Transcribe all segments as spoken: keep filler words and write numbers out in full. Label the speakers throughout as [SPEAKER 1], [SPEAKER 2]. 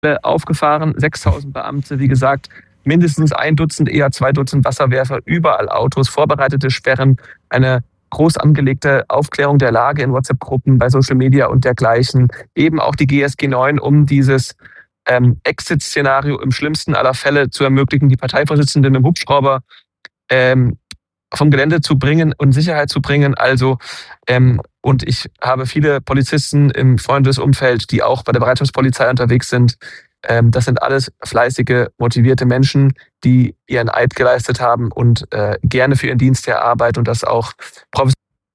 [SPEAKER 1] aufgefahren, sechstausend Beamte, wie gesagt, mindestens ein Dutzend, eher zwei Dutzend Wasserwerfer, überall Autos, vorbereitete Sperren, eine groß angelegte Aufklärung der Lage in WhatsApp-Gruppen, bei Social Media und dergleichen. Eben auch die G S G neun, um dieses ähm, Exit-Szenario im schlimmsten aller Fälle zu ermöglichen, die Parteivorsitzenden im Hubschrauber ähm, vom Gelände zu bringen und Sicherheit zu bringen. Also ähm, und ich habe viele Polizisten im Freundesumfeld, die auch bei der Bereitschaftspolizei unterwegs sind. Ähm, das sind alles fleißige, motivierte Menschen, die ihren Eid geleistet haben und äh, gerne für ihren Dienst erarbeiten und das auch professionell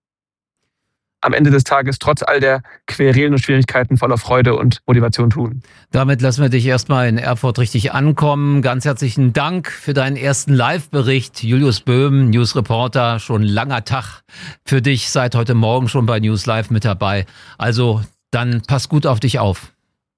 [SPEAKER 1] am Ende des Tages trotz all der Querelen und Schwierigkeiten voller Freude und Motivation tun.
[SPEAKER 2] Damit lassen wir dich erstmal in Erfurt richtig ankommen. Ganz herzlichen Dank für deinen ersten Live-Bericht. Julius Böhm, News-Reporter, schon langer Tag für dich, seit heute Morgen schon bei News Live mit dabei. Also dann pass gut auf dich auf.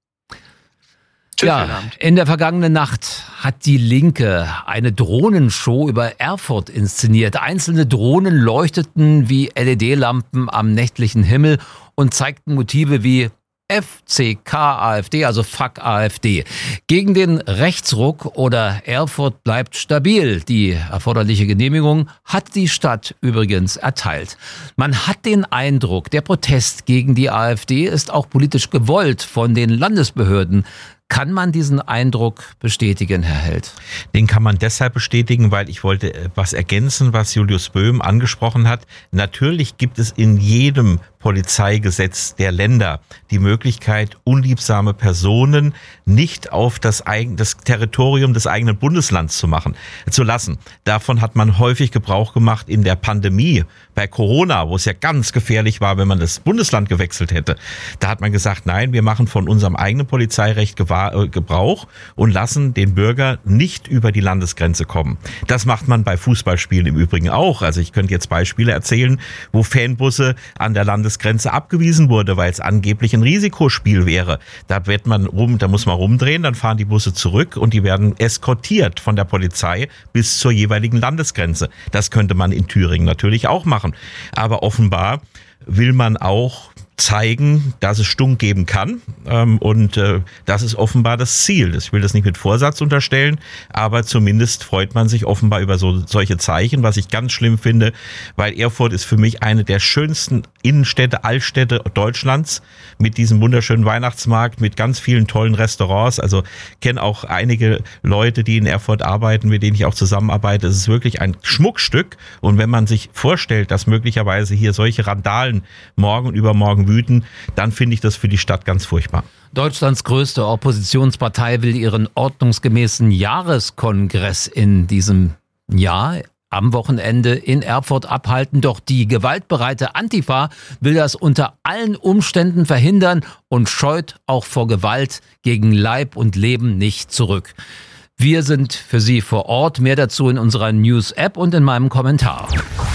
[SPEAKER 1] Tschüss,
[SPEAKER 2] ja, in der vergangenen Nacht hat die Linke eine Drohnenshow über Erfurt inszeniert. Einzelne Drohnen leuchteten wie L E D-Lampen am nächtlichen Himmel und zeigten Motive wie F C K AfD, also Fuck AfD. Gegen den Rechtsruck oder Erfurt bleibt stabil. Die erforderliche Genehmigung hat die Stadt übrigens erteilt. Man hat den Eindruck, der Protest gegen die AfD ist auch politisch gewollt von den Landesbehörden. Kann man diesen Eindruck bestätigen, Herr Held?
[SPEAKER 3] Den kann man deshalb bestätigen, weil ich wollte was ergänzen, was Julius Böhm angesprochen hat. Natürlich gibt es in jedem Polizeigesetz der Länder die Möglichkeit, unliebsame Personen nicht auf das, eigen, das Territorium des eigenen Bundeslands zu machen, zu lassen. Davon hat man häufig Gebrauch gemacht in der Pandemie, bei Corona, wo es ja ganz gefährlich war, wenn man das Bundesland gewechselt hätte. Da hat man gesagt, nein, wir machen von unserem eigenen Polizeirecht Gebrauch und lassen den Bürger nicht über die Landesgrenze kommen. Das macht man bei Fußballspielen im Übrigen auch. Also ich könnte jetzt Beispiele erzählen, wo Fanbusse an der Landesgrenze abgewiesen wurde, weil es angeblich ein Risikospiel wäre. Da wird man rum, da muss man rumdrehen, dann fahren die Busse zurück und die werden eskortiert von der Polizei bis zur jeweiligen Landesgrenze. Das könnte man in Thüringen natürlich auch machen. Aber offenbar will man auch zeigen, dass es Stunk geben kann, ähm, und äh, das ist offenbar das Ziel. Ich will das nicht mit Vorsatz unterstellen, aber zumindest freut man sich offenbar über so solche Zeichen, was ich ganz schlimm finde, weil Erfurt ist für mich eine der schönsten Innenstädte, Altstädte Deutschlands mit diesem wunderschönen Weihnachtsmarkt, mit ganz vielen tollen Restaurants. Also kenne auch einige Leute, die in Erfurt arbeiten, mit denen ich auch zusammenarbeite. Es ist wirklich ein Schmuckstück und wenn man sich vorstellt, dass möglicherweise hier solche Randalen morgen und übermorgen wüten, dann finde ich das für die Stadt ganz furchtbar.
[SPEAKER 2] Deutschlands größte Oppositionspartei will ihren ordnungsgemäßen Jahreskongress in diesem Jahr am Wochenende in Erfurt abhalten. Doch die gewaltbereite Antifa will das unter allen Umständen verhindern und scheut auch vor Gewalt gegen Leib und Leben nicht zurück. Wir sind für Sie vor Ort. Mehr dazu in unserer News-App und in meinem Kommentar.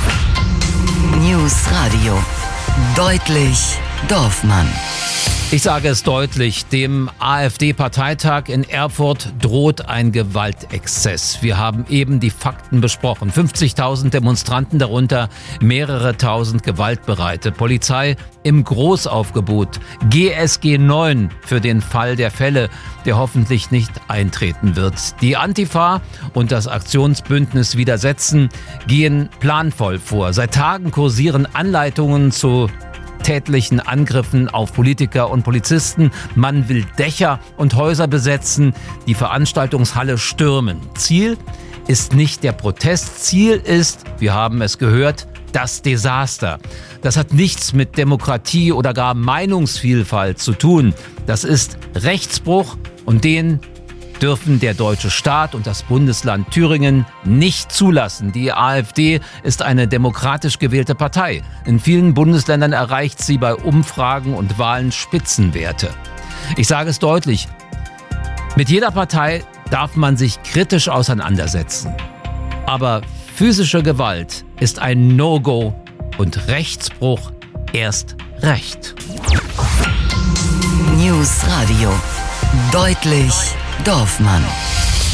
[SPEAKER 4] News Radio. Deutlich Dorfmann.
[SPEAKER 2] Ich sage es deutlich, dem AfD-Parteitag in Erfurt droht ein Gewaltexzess. Wir haben eben die Fakten besprochen. fünfzigtausend Demonstranten, darunter mehrere tausend Gewaltbereite. Polizei im Großaufgebot. G S G neun für den Fall der Fälle, der hoffentlich nicht eintreten wird. Die Antifa und das Aktionsbündnis Widersetzen gehen planvoll vor. Seit Tagen kursieren Anleitungen zu tätlichen Angriffen auf Politiker und Polizisten. Man will Dächer und Häuser besetzen, die Veranstaltungshalle stürmen. Ziel ist nicht der Protest, Ziel ist, wir haben es gehört, das Desaster. Das hat nichts mit Demokratie oder gar Meinungsvielfalt zu tun. Das ist Rechtsbruch und den dürfen der deutsche Staat und das Bundesland Thüringen nicht zulassen. Die AfD ist eine demokratisch gewählte Partei. In vielen Bundesländern erreicht sie bei Umfragen und Wahlen Spitzenwerte. Ich sage es deutlich, mit jeder Partei darf man sich kritisch auseinandersetzen. Aber physische Gewalt ist ein No-Go und Rechtsbruch erst recht.
[SPEAKER 4] News Radio. Deutlich Dorfmann.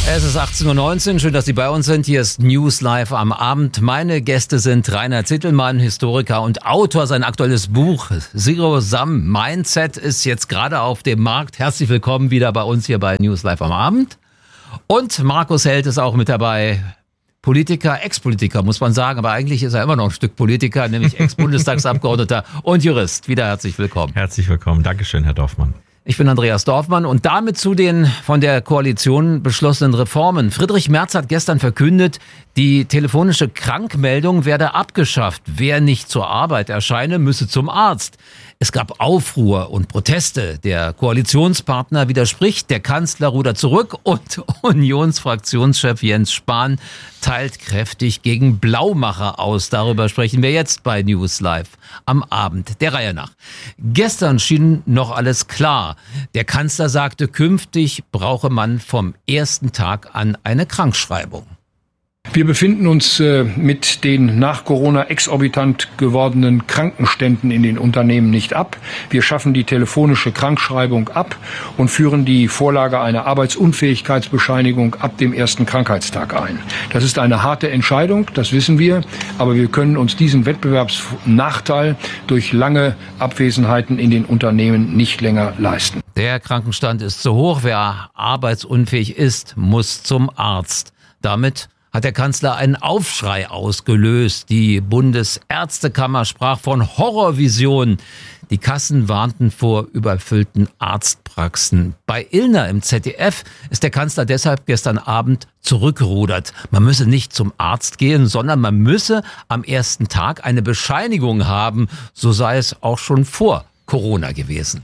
[SPEAKER 2] Es ist achtzehn Uhr neunzehn, schön, dass Sie bei uns sind. Hier ist News Live am Abend. Meine Gäste sind Rainer Zittelmann, Historiker und Autor. Sein aktuelles Buch Zero Sum Mindset ist jetzt gerade auf dem Markt. Herzlich willkommen wieder bei uns hier bei News Live am Abend. Und Markus Held ist auch mit dabei. Politiker, Ex-Politiker muss man sagen, aber eigentlich ist er immer noch ein Stück Politiker, nämlich Ex-Bundestagsabgeordneter und Jurist. Wieder herzlich willkommen.
[SPEAKER 3] Herzlich willkommen. Dankeschön, Herr Dorfmann.
[SPEAKER 2] Ich bin Andreas Dorfmann und damit zu den von der Koalition beschlossenen Reformen. Friedrich Merz hat gestern verkündet, die telefonische Krankmeldung werde abgeschafft. Wer nicht zur Arbeit erscheine, müsse zum Arzt. Es gab Aufruhr und Proteste. Der Koalitionspartner widerspricht, der Kanzler rudert zurück und Unionsfraktionschef Jens Spahn teilt kräftig gegen Blaumacher aus. Darüber sprechen wir jetzt bei News Live am Abend der Reihe nach. Gestern schien noch alles klar. Der Kanzler sagte, künftig brauche man vom ersten Tag an eine Krankschreibung.
[SPEAKER 5] Wir befinden uns äh, mit den nach Corona exorbitant gewordenen Krankenständen in den Unternehmen nicht ab. Wir schaffen die telefonische Krankschreibung ab und führen die Vorlage einer Arbeitsunfähigkeitsbescheinigung ab dem ersten Krankheitstag ein. Das ist eine harte Entscheidung, das wissen wir, aber wir können uns diesen Wettbewerbsnachteil durch lange Abwesenheiten in den Unternehmen nicht länger leisten.
[SPEAKER 2] Der Krankenstand ist zu hoch. Wer arbeitsunfähig ist, muss zum Arzt. Damit hat der Kanzler einen Aufschrei ausgelöst. Die Bundesärztekammer sprach von Horrorvisionen. Die Kassen warnten vor überfüllten Arztpraxen. Bei Illner im Z D F ist der Kanzler deshalb gestern Abend zurückgerudert. Man müsse nicht zum Arzt gehen, sondern man müsse am ersten Tag eine Bescheinigung haben. So sei es auch schon vor Corona gewesen.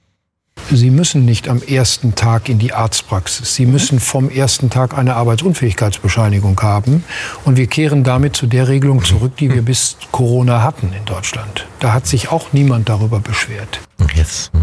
[SPEAKER 6] Sie müssen nicht am ersten Tag in die Arztpraxis. Sie müssen vom ersten Tag eine Arbeitsunfähigkeitsbescheinigung haben. Und wir kehren damit zu der Regelung zurück, die wir bis Corona hatten in Deutschland. Da hat sich auch niemand darüber beschwert.
[SPEAKER 3] Yes.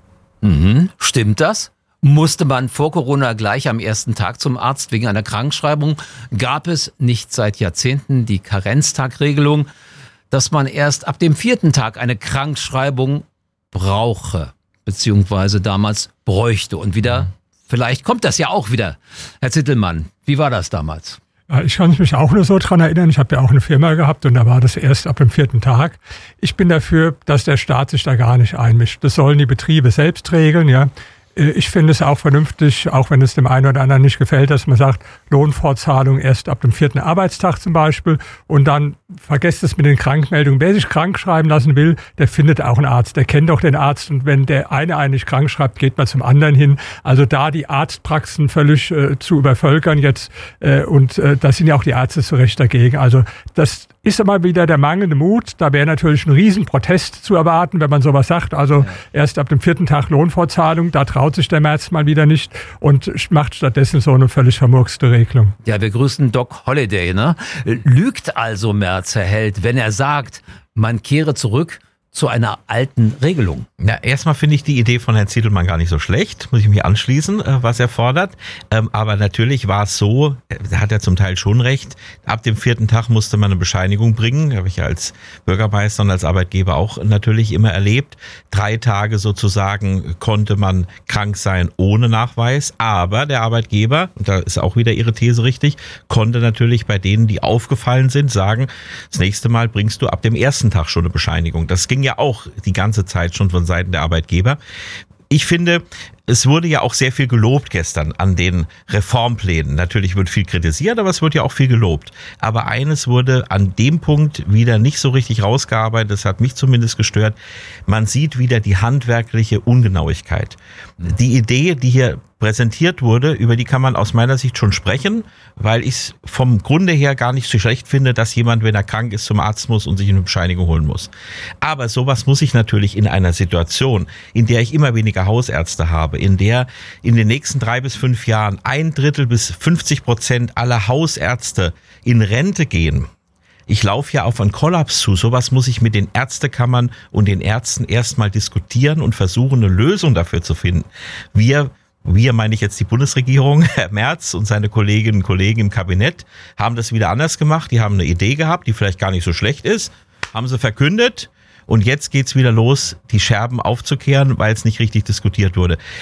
[SPEAKER 2] Mhm. Stimmt das? Musste man vor Corona gleich am ersten Tag zum Arzt wegen einer Krankschreibung? Gab es nicht seit Jahrzehnten die Karenztagregelung, dass man erst ab dem vierten Tag eine Krankschreibung brauche? Beziehungsweise damals bräuchte. Und wieder, vielleicht kommt das ja auch wieder. Herr Zittelmann, wie war das damals?
[SPEAKER 7] Ich kann mich auch nur so dran erinnern. Ich habe ja auch eine Firma gehabt und da war das erst ab dem vierten Tag. Ich bin dafür, dass der Staat sich da gar nicht einmischt. Das sollen die Betriebe selbst regeln, ja. Ich finde es auch vernünftig, auch wenn es dem einen oder anderen nicht gefällt, dass man sagt, Lohnfortzahlung erst ab dem vierten Arbeitstag zum Beispiel und dann vergesst es mit den Krankmeldungen. Wer sich krank schreiben lassen will, der findet auch einen Arzt. Der kennt doch den Arzt und wenn der eine einen nicht krank schreibt, geht man zum anderen hin. Also da die Arztpraxen völlig äh, zu übervölkern jetzt äh, und äh, da sind ja auch die Ärzte zu Recht dagegen. Also das ist immer wieder der mangelnde Mut. Da wäre natürlich ein Riesenprotest zu erwarten, wenn man sowas sagt. Also ja. Erst ab dem vierten Tag Lohnfortzahlung, da traut sich der Merz mal wieder nicht und macht stattdessen so eine völlig vermurkste Regelung.
[SPEAKER 2] Ja, wir grüßen Doc Holliday, ne? Lügt also Merz, Herr Held, wenn er sagt, man kehre zurück zu einer alten Regelung?
[SPEAKER 3] Na, erstmal finde ich die Idee von Herrn Zittelmann gar nicht so schlecht, muss ich mich anschließen, was er fordert. Ähm, aber natürlich war es so, da hat er zum Teil schon recht, ab dem vierten Tag musste man eine Bescheinigung bringen, habe ich ja als Bürgermeister und als Arbeitgeber auch natürlich immer erlebt. Drei Tage sozusagen konnte man krank sein ohne Nachweis, aber der Arbeitgeber, und da ist auch wieder Ihre These richtig, konnte natürlich bei denen, die aufgefallen sind, sagen, das nächste Mal bringst du ab dem ersten Tag schon eine Bescheinigung. Das ging ja auch die ganze Zeit schon von Seiten der Arbeitgeber. Ich finde, es wurde ja auch sehr viel gelobt gestern an den Reformplänen. Natürlich wird viel kritisiert, aber es wird ja auch viel gelobt. Aber eines wurde an dem Punkt wieder nicht so richtig rausgearbeitet, das hat mich zumindest gestört. Man sieht wieder die handwerkliche Ungenauigkeit. Die Idee, die hier präsentiert wurde, über die kann man aus meiner Sicht schon sprechen, weil ich es vom Grunde her gar nicht so schlecht finde, dass jemand, wenn er krank ist, zum Arzt muss und sich eine Bescheinigung holen muss. Aber sowas muss ich natürlich in einer Situation, in der ich immer weniger Hausärzte habe, in der in den nächsten drei bis fünf Jahren ein Drittel bis fünfzig Prozent aller Hausärzte in Rente gehen. Ich laufe ja auf einen Kollaps zu. Sowas muss ich mit den Ärztekammern und den Ärzten erstmal diskutieren und versuchen, eine Lösung dafür zu finden. Wir Wir meine ich jetzt die Bundesregierung, Herr Merz und seine Kolleginnen und Kollegen im Kabinett, haben das wieder anders gemacht. Die haben eine Idee gehabt, die vielleicht gar nicht so schlecht ist, haben sie verkündet und jetzt geht's wieder los, die Scherben aufzukehren, weil es nicht richtig diskutiert wurde.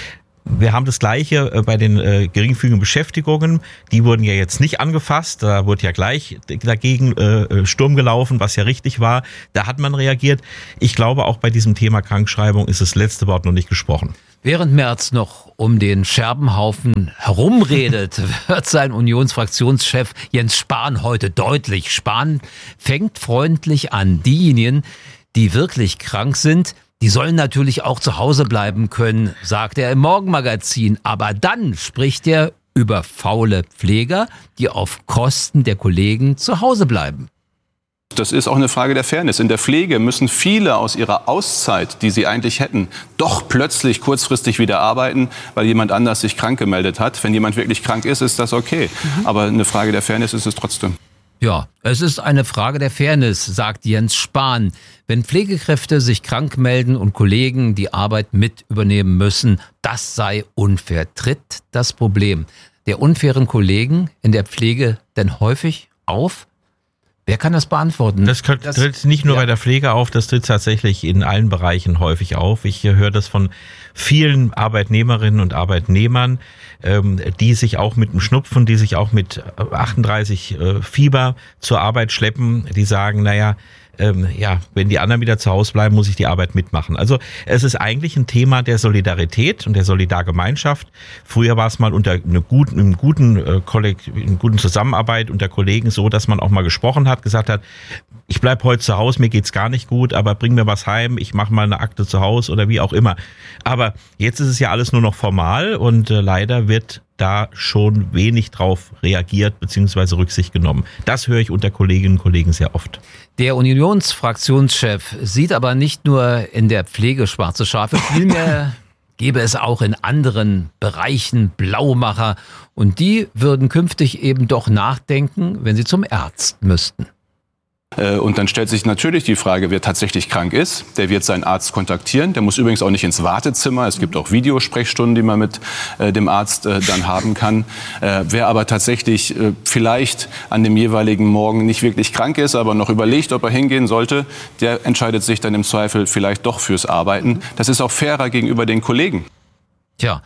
[SPEAKER 3] Wir haben das Gleiche bei den äh, geringfügigen Beschäftigungen. Die wurden ja jetzt nicht angefasst. Da wurde ja gleich dagegen äh, Sturm gelaufen, was ja richtig war. Da hat man reagiert. Ich glaube, auch bei diesem Thema Krankschreibung ist das letzte Wort noch nicht gesprochen.
[SPEAKER 2] Während Merz noch um den Scherbenhaufen herumredet, wird sein Unionsfraktionschef Jens Spahn heute deutlich. Spahn fängt freundlich an. Diejenigen, die wirklich krank sind, die sollen natürlich auch zu Hause bleiben können, sagt er im Morgenmagazin. Aber dann spricht er über faule Pfleger, die auf Kosten der Kollegen zu Hause bleiben.
[SPEAKER 8] Das ist auch eine Frage der Fairness. In der Pflege müssen viele aus ihrer Auszeit, die sie eigentlich hätten, doch plötzlich kurzfristig wieder arbeiten, weil jemand anders sich krank gemeldet hat. Wenn jemand wirklich krank ist, ist das okay. Mhm. Aber eine Frage der Fairness ist es trotzdem.
[SPEAKER 2] Ja, es ist eine Frage der Fairness, sagt Jens Spahn. Wenn Pflegekräfte sich krank melden und Kollegen die Arbeit mit übernehmen müssen, das sei unfair. Tritt das Problem der unfairen Kollegen in der Pflege denn häufig auf? Wer kann das beantworten?
[SPEAKER 3] Das tritt das, nicht nur ja. bei der Pflege auf, das tritt tatsächlich in allen Bereichen häufig auf. Ich höre das von vielen Arbeitnehmerinnen und Arbeitnehmern, die sich auch mit dem Schnupfen, die sich auch mit achtunddreißig Fieber zur Arbeit schleppen, die sagen, naja, Ähm, ja, wenn die anderen wieder zu Hause bleiben, muss ich die Arbeit mitmachen. Also es ist eigentlich ein Thema der Solidarität und der Solidargemeinschaft. Früher war es mal unter einer guten, einem guten, äh, Kollekt, einer guten Zusammenarbeit unter Kollegen so, dass man auch mal gesprochen hat, gesagt hat, ich bleib heute zu Hause, mir geht's gar nicht gut, aber bring mir was heim, ich mache mal eine Akte zu Hause oder wie auch immer. Aber jetzt ist es ja alles nur noch formal und äh, leider wird da schon wenig drauf reagiert bzw. Rücksicht genommen. Das höre ich unter Kolleginnen und Kollegen sehr oft.
[SPEAKER 2] Der Unionsfraktionschef sieht aber nicht nur in der Pflege schwarze Schafe, vielmehr gäbe es auch in anderen Bereichen Blaumacher und die würden künftig eben doch nachdenken, wenn sie zum Arzt müssten.
[SPEAKER 8] Und dann stellt sich natürlich die Frage, wer tatsächlich krank ist. Der wird seinen Arzt kontaktieren. Der muss übrigens auch nicht ins Wartezimmer. Es gibt auch Videosprechstunden, die man mit äh, dem Arzt äh, dann haben kann. Äh, wer aber tatsächlich äh, vielleicht an dem jeweiligen Morgen nicht wirklich krank ist, aber noch überlegt, ob er hingehen sollte, der entscheidet sich dann im Zweifel vielleicht doch fürs Arbeiten. Das ist auch fairer gegenüber den Kollegen.
[SPEAKER 2] Tja.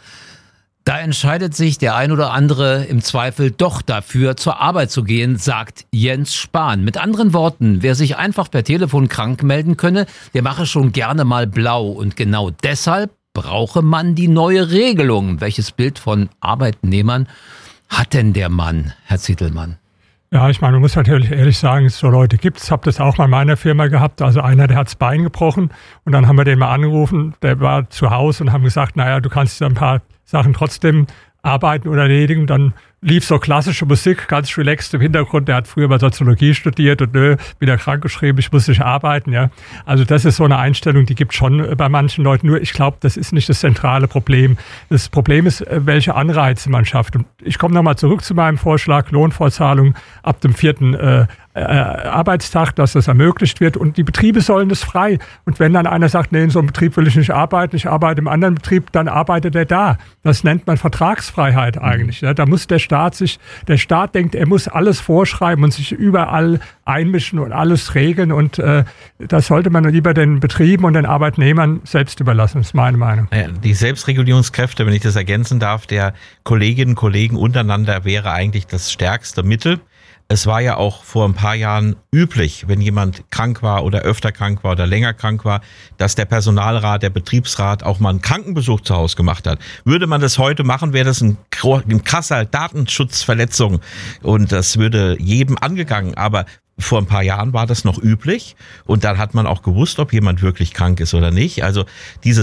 [SPEAKER 2] Da entscheidet sich der ein oder andere im Zweifel doch dafür, zur Arbeit zu gehen, sagt Jens Spahn. Mit anderen Worten, wer sich einfach per Telefon krank melden könne, der mache schon gerne mal blau. Und genau deshalb brauche man die neue Regelung. Welches Bild von Arbeitnehmern hat denn der Mann, Herr Zittelmann?
[SPEAKER 7] Ja, ich meine, man muss natürlich ehrlich sagen, es so Leute gibt. Ich habe das auch mal in meiner Firma gehabt. Also einer, der hat das Bein gebrochen und dann haben wir den mal angerufen, der war zu Hause und haben gesagt, naja, du kannst ein paar Sachen trotzdem arbeiten oder erledigen. Dann lief so klassische Musik, ganz relaxed im Hintergrund. Der hat früher mal Soziologie studiert und nö, wieder krankgeschrieben, ich muss nicht arbeiten. Ja, also das ist so eine Einstellung, die gibt schon bei manchen Leuten. Nur ich glaube, das ist nicht das zentrale Problem. Das Problem ist, welche Anreize man schafft. Und ich komme nochmal zurück zu meinem Vorschlag, Lohnfortzahlung ab dem vierten äh, äh, Arbeitstag, dass das ermöglicht wird. Und die Betriebe sollen das frei. Und wenn dann einer sagt, nee, in so einem Betrieb will ich nicht arbeiten, ich arbeite im anderen Betrieb, dann arbeitet er da. Das nennt man Vertragsfreiheit eigentlich. Ja, da muss der Staat sich, der Staat denkt, er muss alles vorschreiben und sich überall einmischen und alles regeln und äh, das sollte man lieber den Betrieben und den Arbeitnehmern selbst überlassen, ist meine Meinung.
[SPEAKER 3] Ja, die Selbstregulierungskräfte, wenn ich das ergänzen darf, der Kolleginnen und Kollegen untereinander wäre eigentlich das stärkste Mittel. Es war ja auch vor ein paar Jahren üblich, wenn jemand krank war oder öfter krank war oder länger krank war, dass der Personalrat, der Betriebsrat auch mal einen Krankenbesuch zu Hause gemacht hat. Würde man das heute machen, wäre das ein, ein krasser Datenschutzverletzung und das würde jedem angegangen. Aber vor ein paar Jahren war das noch üblich und dann hat man auch gewusst, ob jemand wirklich krank ist oder nicht. Also diese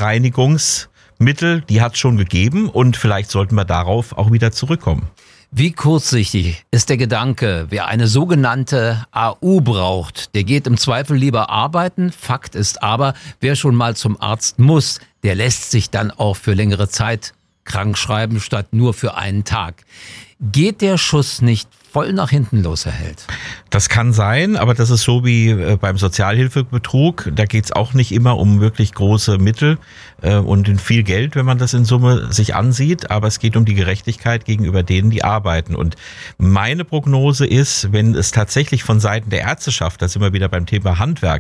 [SPEAKER 3] Selbstreinigungsmittel, die hat es schon gegeben und vielleicht sollten wir darauf auch wieder zurückkommen.
[SPEAKER 2] Wie kurzsichtig ist der Gedanke, wer eine sogenannte A U braucht, der geht im Zweifel lieber arbeiten. Fakt ist aber, wer schon mal zum Arzt muss, der lässt sich dann auch für längere Zeit krank schreiben, statt nur für einen Tag. Geht der Schuss nicht voll nach hinten los, Herr Held?
[SPEAKER 3] Das kann sein, aber das ist so wie beim Sozialhilfebetrug. Da geht es auch nicht immer um wirklich große Mittel äh, und viel Geld, wenn man das in Summe sich ansieht. Aber es geht um die Gerechtigkeit gegenüber denen, die arbeiten. Und meine Prognose ist, wenn es tatsächlich von Seiten der Ärzteschaft, da sind wir wieder beim Thema Handwerk,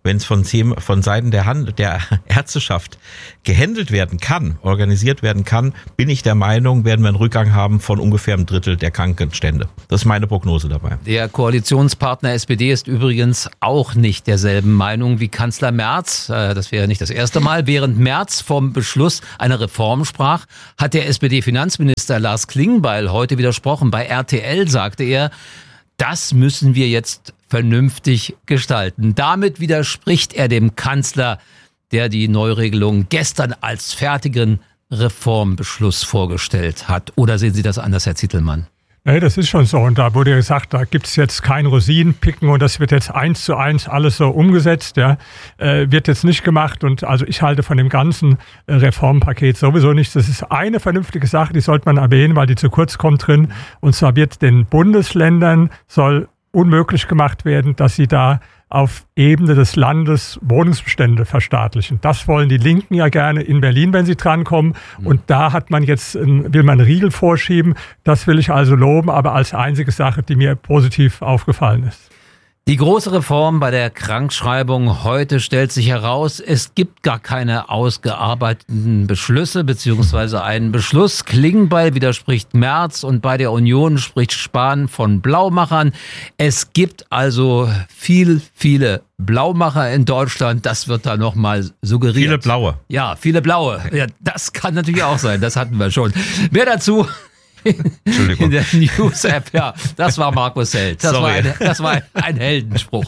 [SPEAKER 3] wenn es von, von Seiten der, Hand, der Ärzteschaft gehandelt werden kann, organisiert werden kann, bin ich der Meinung, werden wir einen Rückgang haben von ungefähr einem Drittel der Krankenstände. Das ist meine Prognose dabei.
[SPEAKER 2] Der Koalitionspartner S P D ist übrigens auch nicht derselben Meinung wie Kanzler Merz. Das wäre nicht das erste Mal. Während Merz vom Beschluss einer Reform sprach, hat der S P D-Finanzminister Lars Klingbeil heute widersprochen. Bei R T L sagte er, das müssen wir jetzt vernünftig gestalten. Damit widerspricht er dem Kanzler, der die Neuregelung gestern als fertigen Reformbeschluss vorgestellt hat. Oder sehen Sie das anders, Herr Zittelmann?
[SPEAKER 7] Nee, das ist schon so. Und da wurde gesagt, da gibt es jetzt kein Rosinenpicken und das wird jetzt eins zu eins alles so umgesetzt. Ja, äh, wird jetzt nicht gemacht. Und also ich halte von dem ganzen äh, Reformpaket sowieso nichts. Das ist eine vernünftige Sache, die sollte man erwähnen, weil die zu kurz kommt drin. Und zwar wird den Bundesländern soll unmöglich gemacht werden, dass sie da auf Ebene des Landes Wohnungsbestände verstaatlichen. Das wollen die Linken ja gerne in Berlin, wenn sie drankommen. Und da hat man jetzt, will man einen Riegel vorschieben. Das will ich also loben, aber als einzige Sache, die mir positiv aufgefallen ist.
[SPEAKER 2] Die große Reform bei der Krankschreibung heute stellt sich heraus, es gibt gar keine ausgearbeiteten Beschlüsse beziehungsweise einen Beschluss. Klingbeil widerspricht Merz und bei der Union spricht Spahn von Blaumachern. Es gibt also viel, viele Blaumacher in Deutschland. Das wird da nochmal suggeriert.
[SPEAKER 3] Viele Blaue.
[SPEAKER 2] Ja, viele Blaue. Ja, das kann natürlich auch sein. Das hatten wir schon. Mehr dazu
[SPEAKER 3] Entschuldigung.
[SPEAKER 2] in der News-App. Ja, das war Markus Held. Das, war
[SPEAKER 3] Sorry.
[SPEAKER 2] ein, das war ein Heldenspruch.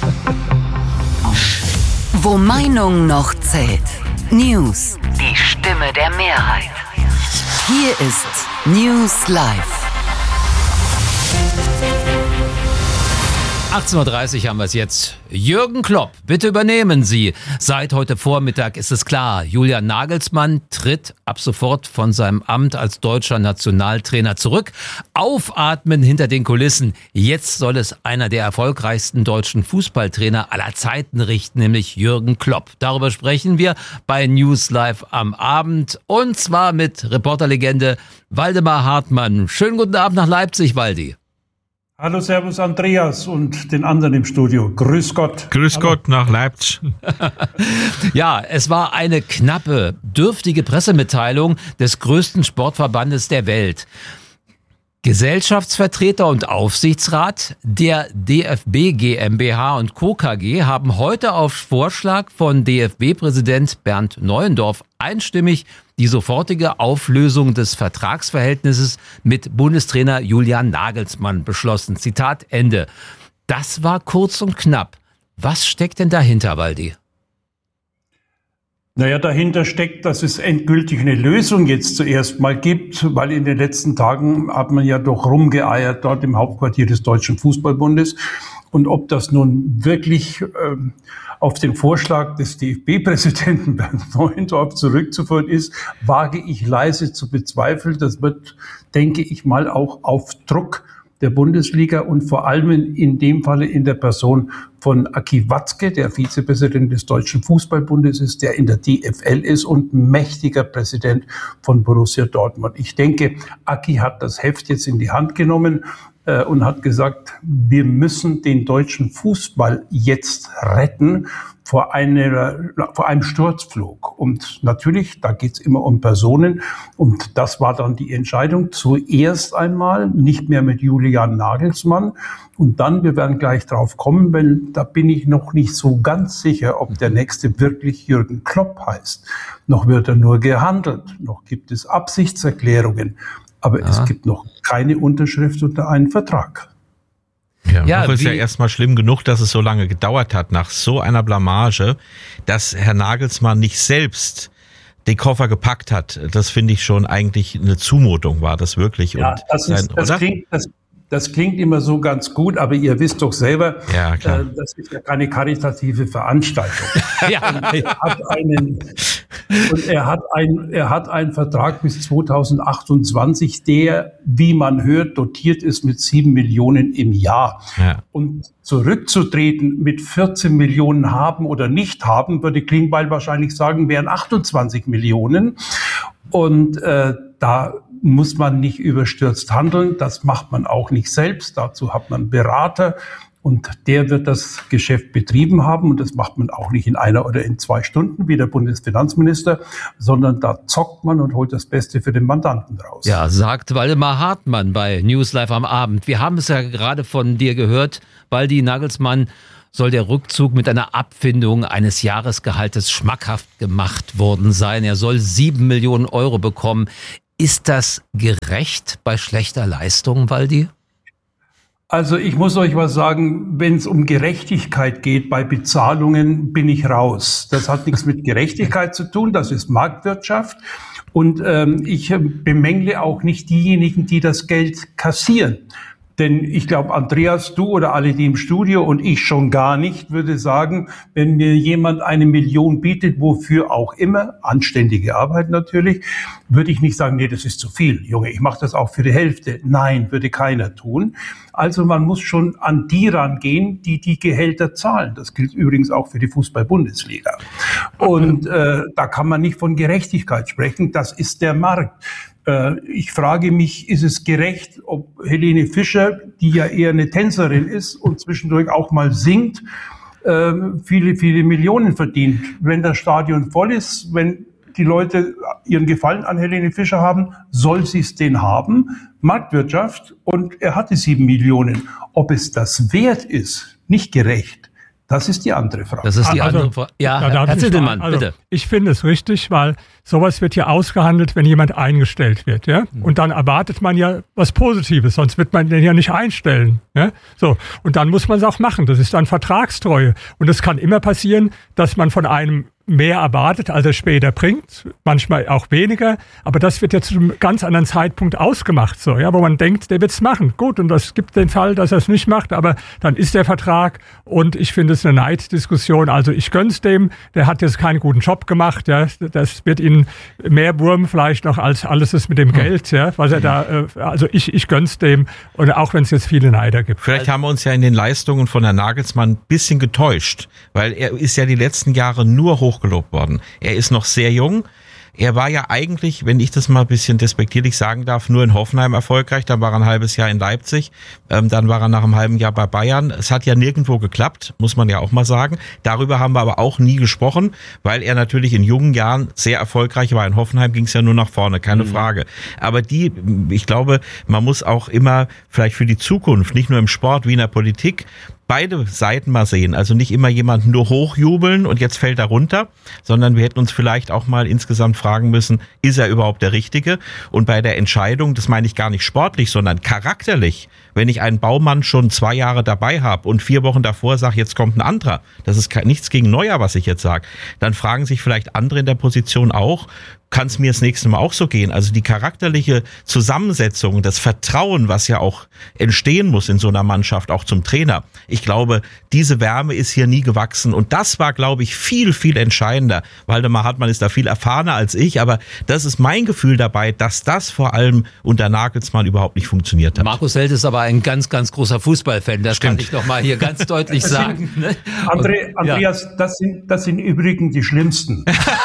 [SPEAKER 4] Wo Meinung noch zählt. News. Die Stimme der Mehrheit. Hier ist News Live.
[SPEAKER 2] achtzehn Uhr dreißig haben wir es jetzt. Jürgen Klopp, bitte übernehmen Sie. Seit heute Vormittag ist es klar, Julian Nagelsmann tritt ab sofort von seinem Amt als deutscher Nationaltrainer zurück. Aufatmen hinter den Kulissen. Jetzt soll es einer der erfolgreichsten deutschen Fußballtrainer aller Zeiten richten, nämlich Jürgen Klopp. Darüber sprechen wir bei News Live am Abend und zwar mit Reporterlegende Waldemar Hartmann. Schönen guten Abend nach Leipzig, Waldi.
[SPEAKER 9] Hallo, servus Andreas und den anderen im Studio. Grüß Gott.
[SPEAKER 3] Grüß
[SPEAKER 9] Hallo.
[SPEAKER 3] Gott nach Leipzig.
[SPEAKER 2] Ja, es war eine knappe, dürftige Pressemitteilung des größten Sportverbandes der Welt. Gesellschaftsvertreter und Aufsichtsrat der D F B GmbH und Co. K G haben heute auf Vorschlag von D F B-Präsident Bernd Neuendorf einstimmig die sofortige Auflösung des Vertragsverhältnisses mit Bundestrainer Julian Nagelsmann beschlossen. Zitat Ende. Das war kurz und knapp. Was steckt denn dahinter, Waldi?
[SPEAKER 9] Naja, dahinter steckt, dass es endgültig eine Lösung jetzt zuerst mal gibt, weil in den letzten Tagen hat man ja doch rumgeeiert dort im Hauptquartier des Deutschen Fußballbundes. Und ob das nun wirklich ähm, auf den Vorschlag des D F B-Präsidenten Bernd Neuendorf zurückzuführen ist, wage ich leise zu bezweifeln. Das wird, denke ich mal, auch auf Druck der Bundesliga und vor allem in, in dem Falle in der Person von Aki Watzke, der Vizepräsident des Deutschen Fußballbundes ist, der in der D F L ist und mächtiger Präsident von Borussia Dortmund. Ich denke, Aki hat das Heft jetzt in die Hand genommen äh, und hat gesagt, wir müssen den deutschen Fußball jetzt retten vor einer, vor einem Sturzflug. Und natürlich, da geht's immer um Personen. Und das war dann die Entscheidung. Zuerst einmal nicht mehr mit Julian Nagelsmann. Und dann, wir werden gleich drauf kommen, weil da bin ich noch nicht so ganz sicher, ob der nächste wirklich Jürgen Klopp heißt. Noch wird er nur gehandelt. Noch gibt es Absichtserklärungen. Aber ja. Es gibt noch keine Unterschrift unter einen Vertrag.
[SPEAKER 3] Ja,
[SPEAKER 2] ja,
[SPEAKER 3] noch ist ja erstmal schlimm genug, dass es so lange gedauert hat, nach so einer Blamage, dass Herr Nagelsmann nicht selbst den Koffer gepackt hat. Das finde ich schon eigentlich eine Zumutung, war das wirklich.
[SPEAKER 9] Ja,
[SPEAKER 3] und
[SPEAKER 9] das, ist,
[SPEAKER 3] sein,
[SPEAKER 9] das, klingt, das, das klingt immer so ganz gut, aber ihr wisst doch selber,
[SPEAKER 3] ja, klar.
[SPEAKER 9] Äh, das ist ja keine karitative Veranstaltung.
[SPEAKER 2] Ja.
[SPEAKER 9] Und er hat einen, und er hat ein, er hat einen Vertrag bis zweitausendachtundzwanzig, der, wie man hört, dotiert ist mit sieben Millionen im Jahr.
[SPEAKER 3] Ja.
[SPEAKER 9] Und zurückzutreten mit vierzehn Millionen haben oder nicht haben, würde Klingbeil wahrscheinlich sagen, wären achtundzwanzig Millionen. Und äh, da muss man nicht überstürzt handeln. Das macht man auch nicht selbst. Dazu hat man Berater. Und der wird das Geschäft betrieben haben. Und das macht man auch nicht in einer oder in zwei Stunden wie der Bundesfinanzminister, sondern da zockt man und holt das Beste für den Mandanten raus.
[SPEAKER 2] Ja, sagt Waldemar Hartmann bei News Live am Abend. Wir haben es ja gerade von dir gehört, Waldi Nagelsmann, soll der Rückzug mit einer Abfindung eines Jahresgehaltes schmackhaft gemacht worden sein. Er soll sieben Millionen Euro bekommen. Ist das gerecht bei schlechter Leistung, Waldi?
[SPEAKER 9] Also ich muss euch was sagen, wenn es um Gerechtigkeit geht bei Bezahlungen, bin ich raus. Das hat nichts mit Gerechtigkeit zu tun, das ist Marktwirtschaft. Und ähm, ich bemängle auch nicht diejenigen, die das Geld kassieren. Denn ich glaube, Andreas, du oder alle, die im Studio und ich schon gar nicht, würde sagen, wenn mir jemand eine Million bietet, wofür auch immer, anständige Arbeit natürlich, würde ich nicht sagen, nee, das ist zu viel. Junge, ich mache das auch für die Hälfte. Nein, würde keiner tun. Also man muss schon an die rangehen, die die Gehälter zahlen. Das gilt übrigens auch für die Fußball-Bundesliga. Und äh, da kann man nicht von Gerechtigkeit sprechen. Das ist der Markt. Ich frage mich, ist es gerecht, ob Helene Fischer, die ja eher eine Tänzerin ist und zwischendurch auch mal singt, viele, viele Millionen verdient. Wenn das Stadion voll ist, wenn die Leute ihren Gefallen an Helene Fischer haben, soll sie es den haben. Marktwirtschaft, und er hatte sieben Millionen. Ob es das wert ist, nicht gerecht. Das ist die andere Frage.
[SPEAKER 2] Das ist die
[SPEAKER 7] also,
[SPEAKER 2] andere Frage. Ja,
[SPEAKER 7] Herr
[SPEAKER 2] Herr Zittelmann,
[SPEAKER 7] also,
[SPEAKER 2] bitte.
[SPEAKER 7] Ich finde es richtig, weil sowas wird ja ausgehandelt, wenn jemand eingestellt wird. Ja? Und dann erwartet man ja was Positives, sonst wird man den ja nicht einstellen. Ja? So. Und dann muss man es auch machen. Das ist dann Vertragstreue. Und es kann immer passieren, dass man von einem mehr erwartet, als er später bringt, manchmal auch weniger, aber das wird ja zu einem ganz anderen Zeitpunkt ausgemacht, so, ja, wo man denkt, der wird es machen. Gut, und es gibt den Fall, dass er es nicht macht, aber dann ist der Vertrag, und ich finde es eine Neiddiskussion. Also ich gönn's dem, der hat jetzt keinen guten Job gemacht, ja, das wird ihn mehr Wurm vielleicht noch als alles ist mit dem Geld, ja, was er da, also ich, ich gönn's dem, und auch wenn es jetzt viele Neider gibt.
[SPEAKER 3] Vielleicht haben wir uns ja in den Leistungen von Herrn Nagelsmann ein bisschen getäuscht, weil er ist ja die letzten Jahre nur hoch gelobt worden. Er ist noch sehr jung. Er war ja eigentlich, wenn ich das mal ein bisschen despektierlich sagen darf, nur in Hoffenheim erfolgreich. Dann war er ein halbes Jahr in Leipzig. Ähm, dann war er nach einem halben Jahr bei Bayern. Es hat ja nirgendwo geklappt, muss man ja auch mal sagen. Darüber haben wir aber auch nie gesprochen, weil er natürlich in jungen Jahren sehr erfolgreich war. In Hoffenheim ging es ja nur nach vorne, keine mhm. Frage. Aber die, ich glaube, man muss auch immer vielleicht für die Zukunft, nicht nur im Sport wie in der Politik, beide Seiten mal sehen. Also nicht immer jemanden nur hochjubeln und jetzt fällt er runter, sondern wir hätten uns vielleicht auch mal insgesamt fragen müssen, ist er überhaupt der Richtige? Und bei der Entscheidung, das meine ich gar nicht sportlich, sondern charakterlich, wenn ich einen Baumann schon zwei Jahre dabei habe und vier Wochen davor sage, jetzt kommt ein anderer, das ist nichts gegen Neuer, was ich jetzt sage, dann fragen sich vielleicht andere in der Position auch, kann es mir das nächste Mal auch so gehen? Also die charakterliche Zusammensetzung, das Vertrauen, was ja auch entstehen muss in so einer Mannschaft, auch zum Trainer. Ich glaube, diese Wärme ist hier nie gewachsen, und das war, glaube ich, viel, viel entscheidender. Waldemar Hartmann ist da viel erfahrener als ich, aber das ist mein Gefühl dabei, dass das vor allem unter Nagelsmann überhaupt nicht funktioniert hat.
[SPEAKER 2] Markus Held ist aber ein ganz, ganz großer Fußballfan, das Stimmt. kann ich noch mal hier ganz deutlich sagen.
[SPEAKER 9] Ne? André, Andreas, ja. das sind, das sind übrigens die Schlimmsten.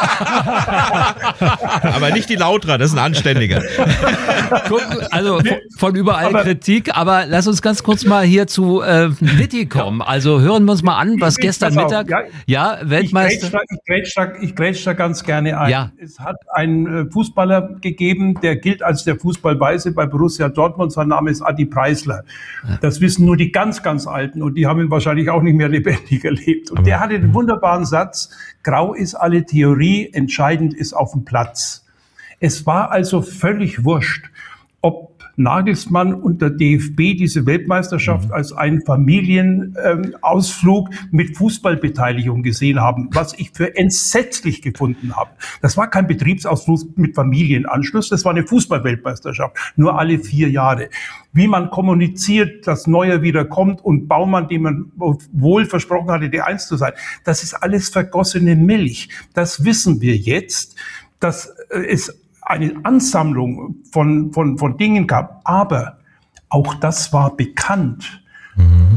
[SPEAKER 3] Aber nicht die Lauterer, das ist ein Anständiger.
[SPEAKER 2] Gucken, also von überall aber, Kritik, aber lass uns ganz kurz mal hier zu äh, Witti kommen. Also hören wir uns mal an, was gestern Mittag, ja,
[SPEAKER 9] ja Weltmeister. Ich grätsch da, ich grätsch da ganz gerne ein. Ja. Es hat einen Fußballer gegeben, der gilt als der Fußballweise bei Borussia Dortmund. Sein Name ist Adi Preisler. Das wissen nur die ganz, ganz Alten, und die haben ihn wahrscheinlich auch nicht mehr lebendig erlebt. Und aber, der hatte den wunderbaren Satz: Grau ist alle Theorie, entscheidend ist auf dem Platz. Es war also völlig wurscht, ob Nagelsmann und der D F B diese Weltmeisterschaft als einen Familienausflug ähm, mit Fußballbeteiligung gesehen haben, was ich für entsetzlich gefunden habe. Das war kein Betriebsausflug mit Familienanschluss, das war eine Fußballweltmeisterschaft, nur alle vier Jahre. Wie man kommuniziert, dass Neuer wieder kommt und Baumann, dem man wohl versprochen hatte, die Eins zu sein, das ist alles vergossene Milch. Das wissen wir jetzt, dass es eine Ansammlung von, von, von Dingen gab. Aber auch das war bekannt. Mhm.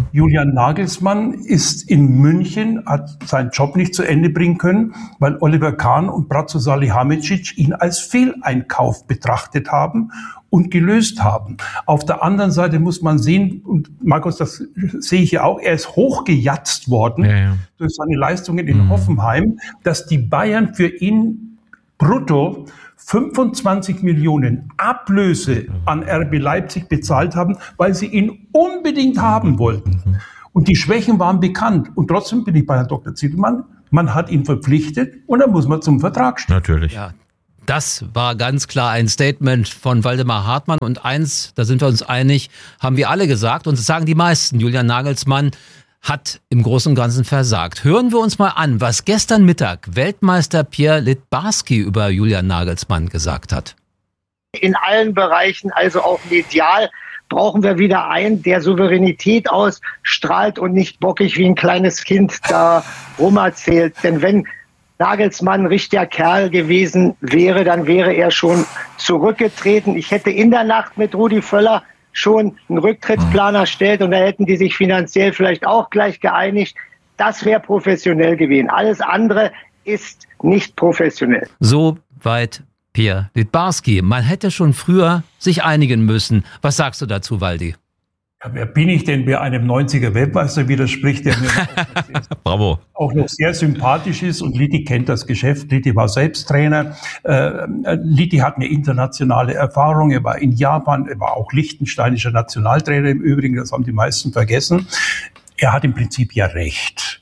[SPEAKER 9] Julian Nagelsmann ist in München, hat seinen Job nicht zu Ende bringen können, weil Oliver Kahn und Bratzo Salihamidzic ihn als Fehleinkauf betrachtet haben und gelöst haben. Auf der anderen Seite muss man sehen, und Markus, das sehe ich ja auch, er ist hochgejatzt worden ja, ja. durch seine Leistungen in mhm. Hoffenheim, dass die Bayern für ihn brutto fünfundzwanzig Millionen Ablöse an R B Leipzig bezahlt haben, weil sie ihn unbedingt haben wollten. Und die Schwächen waren bekannt. Und trotzdem bin ich bei Herrn Doktor Zietelmann. Man hat ihn verpflichtet und dann muss man zum Vertrag stehen.
[SPEAKER 3] Natürlich.
[SPEAKER 2] Ja, das war ganz klar ein Statement von Waldemar Hartmann. Und eins, da sind wir uns einig, haben wir alle gesagt. Und das sagen die meisten. Julian Nagelsmann hat im Großen und Ganzen versagt. Hören wir uns mal an, was gestern Mittag Weltmeister Pierre Littbarski über Julian Nagelsmann gesagt hat.
[SPEAKER 10] In allen Bereichen, also auch medial, brauchen wir wieder einen, der Souveränität ausstrahlt und nicht bockig wie ein kleines Kind da rumerzählt. Denn wenn Nagelsmann ein richtiger Kerl gewesen wäre, dann wäre er schon zurückgetreten. Ich hätte in der Nacht mit Rudi Völler schon einen Rücktrittsplan erstellt und da hätten die sich finanziell vielleicht auch gleich geeinigt. Das wäre professionell gewesen. Alles andere ist nicht professionell.
[SPEAKER 2] So weit Pierre Littbarski. Man hätte schon früher sich einigen müssen. Was sagst du dazu, Waldi?
[SPEAKER 9] Ja, wer bin ich denn, wer einem neunziger Weltmeister widerspricht, der mir auch,
[SPEAKER 3] Bravo.
[SPEAKER 9] auch noch sehr sympathisch ist? Und Litti kennt das Geschäft. Litti war selbst Trainer. Äh, Litti hat eine internationale Erfahrung. Er war in Japan, er war auch liechtensteinischer Nationaltrainer im Übrigen. Das haben die meisten vergessen. Er hat im Prinzip ja recht.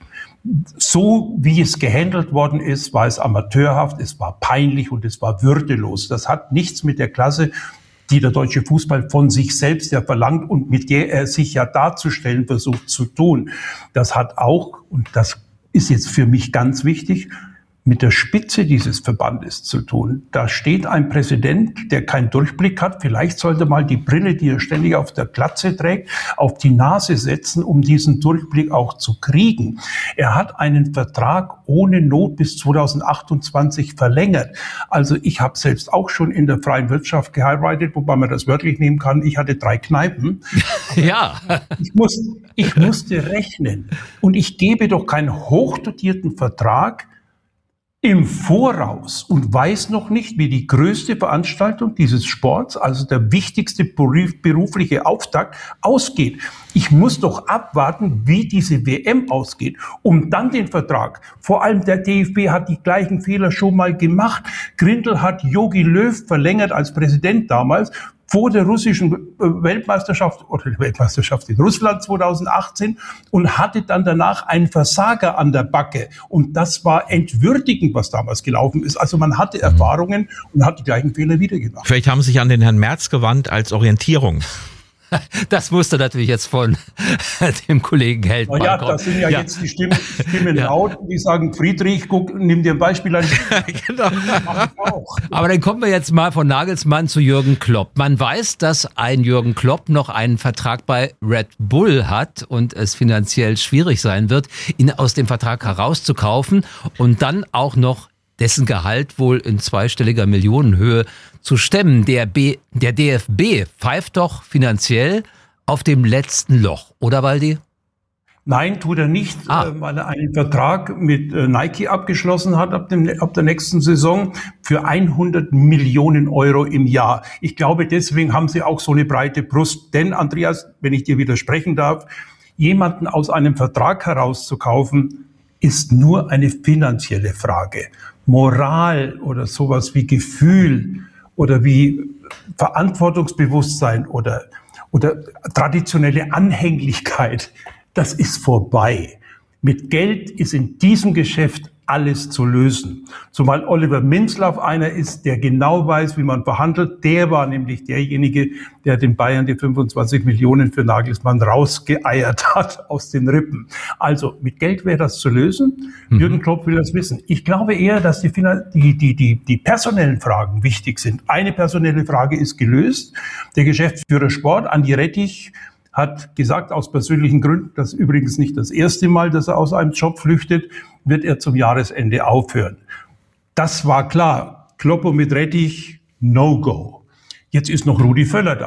[SPEAKER 9] So wie es gehandelt worden ist, war es amateurhaft, es war peinlich und es war würdelos. Das hat nichts mit der Klasse, die der deutsche Fußball von sich selbst ja verlangt und mit der er sich ja darzustellen versucht zu tun. Das hat auch, und das ist jetzt für mich ganz wichtig, mit der Spitze dieses Verbandes zu tun. Da steht ein Präsident, der keinen Durchblick hat. Vielleicht sollte mal die Brille, die er ständig auf der Glatze trägt, auf die Nase setzen, um diesen Durchblick auch zu kriegen. Er hat einen Vertrag ohne Not bis zweitausendachtundzwanzig verlängert. Also ich habe selbst auch schon in der freien Wirtschaft geheiratet, wobei man das wörtlich nehmen kann. Ich hatte drei Kneipen.
[SPEAKER 2] Ja.
[SPEAKER 9] Ich, muss, ich musste rechnen. Und ich gebe doch keinen hochdotierten Vertrag im Voraus und weiß noch nicht, wie die größte Veranstaltung dieses Sports, also der wichtigste berufliche Auftakt, ausgeht. Ich muss doch abwarten, wie diese W M ausgeht, um dann den Vertrag. Vor allem der D F B hat die gleichen Fehler schon mal gemacht. Grindel hat Jogi Löw verlängert als Präsident damals, vor der russischen Weltmeisterschaft oder der Weltmeisterschaft in Russland zweitausendachtzehn und hatte dann danach einen Versager an der Backe. Und das war entwürdigend, was damals gelaufen ist. Also man hatte Erfahrungen und hat die gleichen Fehler wieder gemacht.
[SPEAKER 3] Vielleicht haben Sie sich an den Herrn Merz gewandt als Orientierung.
[SPEAKER 2] Das musste natürlich jetzt von dem Kollegen Heldmann
[SPEAKER 9] kommen. Ja,
[SPEAKER 2] kommen.
[SPEAKER 9] das sind ja, ja. jetzt die Stimmen, Stimmen
[SPEAKER 2] ja.
[SPEAKER 9] laut, die sagen, Friedrich, guck, nimm dir ein Beispiel an.
[SPEAKER 2] Genau. Aber dann kommen wir jetzt mal von Nagelsmann zu Jürgen Klopp. Man weiß, dass ein Jürgen Klopp noch einen Vertrag bei Red Bull hat und es finanziell schwierig sein wird, ihn aus dem Vertrag herauszukaufen und dann auch noch dessen Gehalt wohl in zweistelliger Millionenhöhe zu stemmen. Der, B, der D F B pfeift doch finanziell auf dem letzten Loch, oder Waldi?
[SPEAKER 9] Nein, tut er nicht, ah. weil er einen Vertrag mit Nike abgeschlossen hat ab, dem, ab der nächsten Saison für hundert Millionen Euro im Jahr. Ich glaube, deswegen haben sie auch so eine breite Brust. Denn, Andreas, wenn ich dir widersprechen darf, jemanden aus einem Vertrag herauszukaufen, ist nur eine finanzielle Frage. Moral oder sowas wie Gefühl oder wie Verantwortungsbewusstsein oder, oder traditionelle Anhänglichkeit, das ist vorbei. Mit Geld ist in diesem Geschäft alles zu lösen. Zumal Oliver Minzlaff einer ist, der genau weiß, wie man verhandelt. Der war nämlich derjenige, der den Bayern die fünfundzwanzig Millionen für Nagelsmann rausgeeiert hat aus den Rippen. Also mit Geld wäre das zu lösen. Mhm. Jürgen Klopp will das wissen. Ich glaube eher, dass die, die, die, die, die personellen Fragen wichtig sind. Eine personelle Frage ist gelöst. Der Geschäftsführer Sport, Andi Rettich, hat gesagt, aus persönlichen Gründen, das ist übrigens nicht das erste Mal, dass er aus einem Job flüchtet, wird er zum Jahresende aufhören. Das war klar. Kloppo mit Rettich, no go. Jetzt ist noch Rudi Völler da.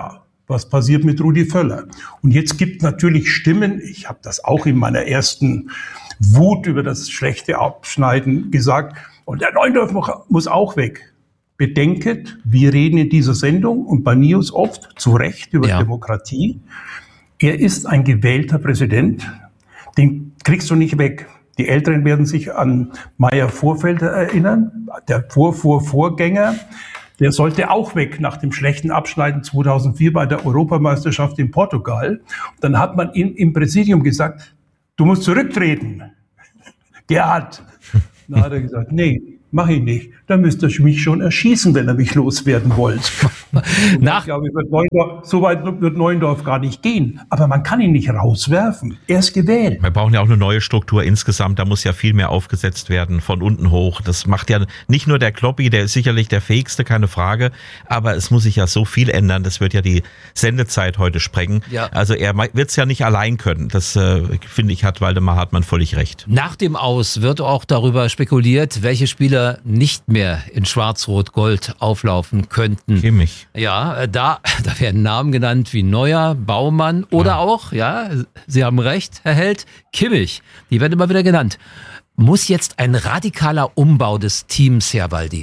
[SPEAKER 9] Was passiert mit Rudi Völler? Und jetzt gibt natürlich Stimmen, ich habe das auch in meiner ersten Wut über das schlechte Abschneiden gesagt, und der Neuendorf muss auch weg. Bedenket, wir reden in dieser Sendung und bei News oft zu Recht über ja. Demokratie. Er ist ein gewählter Präsident, den kriegst du nicht weg. Die Älteren werden sich an Meyer Vorfelder erinnern, der Vor-Vor-Vorgänger. Der sollte auch weg nach dem schlechten Abschneiden zweitausendvier bei der Europameisterschaft in Portugal. Und dann hat man ihm im Präsidium gesagt, du musst zurücktreten. Gerhard. Dann hat er gesagt, nee, mach ich nicht. Dann müsst ihr mich schon erschießen, wenn ihr mich loswerden wollt. Nach ich glaube, wird Neuendorf, so weit wird Neuendorf gar nicht gehen. Aber man kann ihn nicht rauswerfen. Er ist gewählt.
[SPEAKER 3] Wir brauchen ja auch eine neue Struktur insgesamt. Da muss ja viel mehr aufgesetzt werden, von unten hoch. Das macht ja nicht nur der Kloppi, der ist sicherlich der fähigste, keine Frage. Aber es muss sich ja so viel ändern. Das wird ja die Sendezeit heute sprengen. Ja. Also er wird es ja nicht allein können. Das, äh, finde ich, hat Waldemar Hartmann völlig recht.
[SPEAKER 2] Nach dem Aus wird auch darüber spekuliert, welche Spieler nicht mehr in Schwarz-Rot-Gold auflaufen könnten.
[SPEAKER 3] Kimmich.
[SPEAKER 2] Ja, da, da werden Namen genannt wie Neuer, Baumann oder ja. auch, ja, Sie haben recht, Herr Held, Kimmich. Die werden immer wieder genannt. Muss jetzt ein radikaler Umbau des Teams her, Waldi?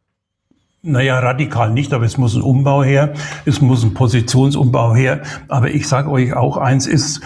[SPEAKER 9] Naja, radikal nicht, aber es muss ein Umbau her. Es muss ein Positionsumbau her. Aber ich sage euch auch eins ist,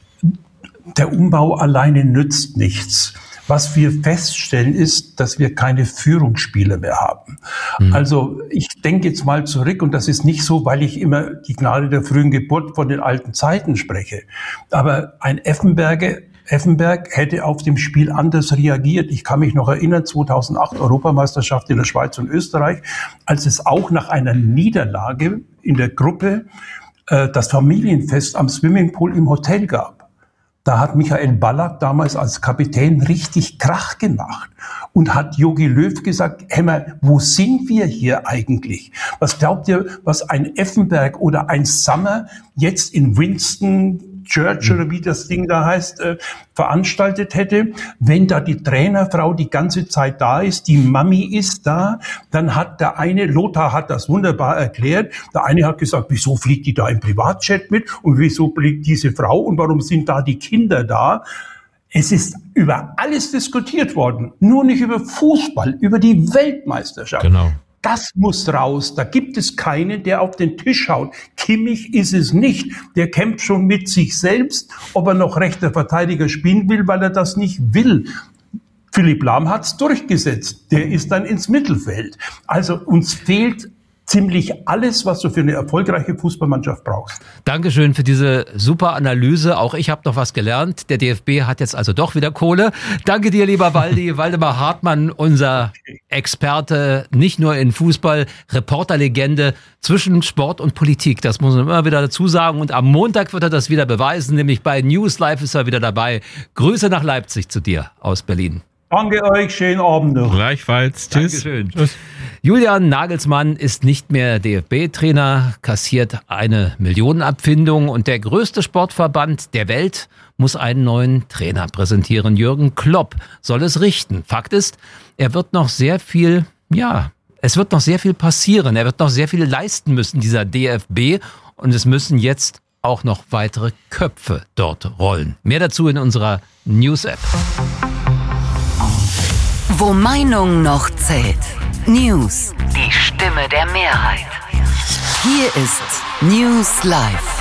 [SPEAKER 9] der Umbau alleine nützt nichts. Was wir feststellen, ist, dass wir keine Führungsspieler mehr haben. Mhm. Also ich denke jetzt mal zurück, und das ist nicht so, weil ich immer die Gnade der frühen Geburt von den alten Zeiten spreche. Aber ein Effenberger, Effenberg hätte auf dem Spiel anders reagiert. Ich kann mich noch erinnern, zweitausendacht Europameisterschaft in der Schweiz und Österreich, als es auch nach einer Niederlage in der Gruppe äh, das Familienfest am Swimmingpool im Hotel gab. Da hat Michael Ballack damals als Kapitän richtig Krach gemacht und hat Jogi Löw gesagt, Hämmer, wo sind wir hier eigentlich? Was glaubt ihr, was ein Effenberg oder ein Sommer jetzt in Winston Church oder wie das Ding da heißt, äh, veranstaltet hätte, wenn da die Trainerfrau die ganze Zeit da ist, die Mami ist da, dann hat der eine, Lothar hat das wunderbar erklärt, der eine hat gesagt, wieso fliegt die da im Privatjet mit und wieso fliegt diese Frau und warum sind da die Kinder da? Es ist über alles diskutiert worden, nur nicht über Fußball, über die Weltmeisterschaft.
[SPEAKER 3] Genau.
[SPEAKER 9] Das muss raus. Da gibt es keinen, der auf den Tisch haut. Kimmich ist es nicht. Der kämpft schon mit sich selbst, ob er noch rechter Verteidiger spielen will, weil er das nicht will. Philipp Lahm hat's durchgesetzt. Der ist dann ins Mittelfeld. Also uns fehlt ziemlich alles, was du für eine erfolgreiche Fußballmannschaft brauchst.
[SPEAKER 2] Dankeschön für diese super Analyse. Auch ich habe noch was gelernt. Der D F B hat jetzt also doch wieder Kohle. Danke dir, lieber Waldi. Waldemar Hartmann, unser Experte, nicht nur in Fußball, Reporterlegende zwischen Sport und Politik. Das muss man immer wieder dazu sagen. Und am Montag wird er das wieder beweisen, nämlich bei News Live ist er wieder dabei. Grüße nach Leipzig zu dir aus Berlin.
[SPEAKER 9] Danke euch, schönen Abend noch.
[SPEAKER 3] Gleichfalls, tschüss.
[SPEAKER 2] Dankeschön. Tschüss. Julian Nagelsmann ist nicht mehr D F B-Trainer, kassiert eine Millionenabfindung und der größte Sportverband der Welt muss einen neuen Trainer präsentieren. Jürgen Klopp soll es richten. Fakt ist, er wird noch sehr viel, ja, es wird noch sehr viel passieren. Er wird noch sehr viel leisten müssen, dieser D F B, und es müssen jetzt auch noch weitere Köpfe dort rollen. Mehr dazu in unserer News-App.
[SPEAKER 4] Wo Meinung noch zählt. News. Die Stimme der Mehrheit. Hier ist News Live.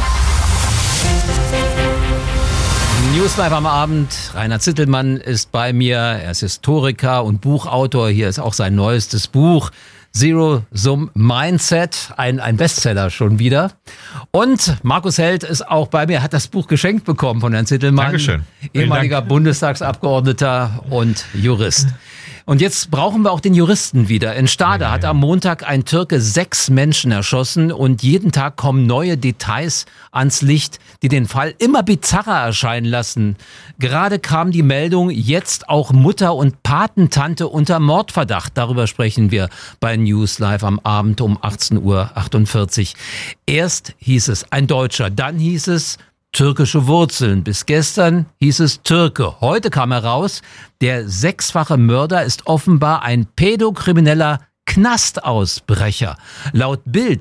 [SPEAKER 2] News Live am Abend. Rainer Zittelmann ist bei mir. Er ist Historiker und Buchautor. Hier ist auch sein neuestes Buch. Zero Sum Mindset, ein, ein Bestseller schon wieder. Und Markus Held ist auch bei mir, hat das Buch geschenkt bekommen von Herrn Zittelmann.
[SPEAKER 3] Dankeschön.
[SPEAKER 2] Ehemaliger Dank. Bundestagsabgeordneter und Jurist. Und jetzt brauchen wir auch den Juristen wieder. In Stade ja, ja. hat am Montag ein Türke sechs Menschen erschossen und jeden Tag kommen neue Details ans Licht, die den Fall immer bizarrer erscheinen lassen. Gerade kam die Meldung, jetzt auch Mutter und Patentante unter Mordverdacht. Darüber sprechen wir bei News Live am Abend um achtzehn Uhr achtundvierzig. Erst hieß es ein Deutscher, dann hieß es türkische Wurzeln. Bis gestern hieß es Türke. Heute kam heraus, der sechsfache Mörder ist offenbar ein pädokrimineller Knastausbrecher. Laut Bild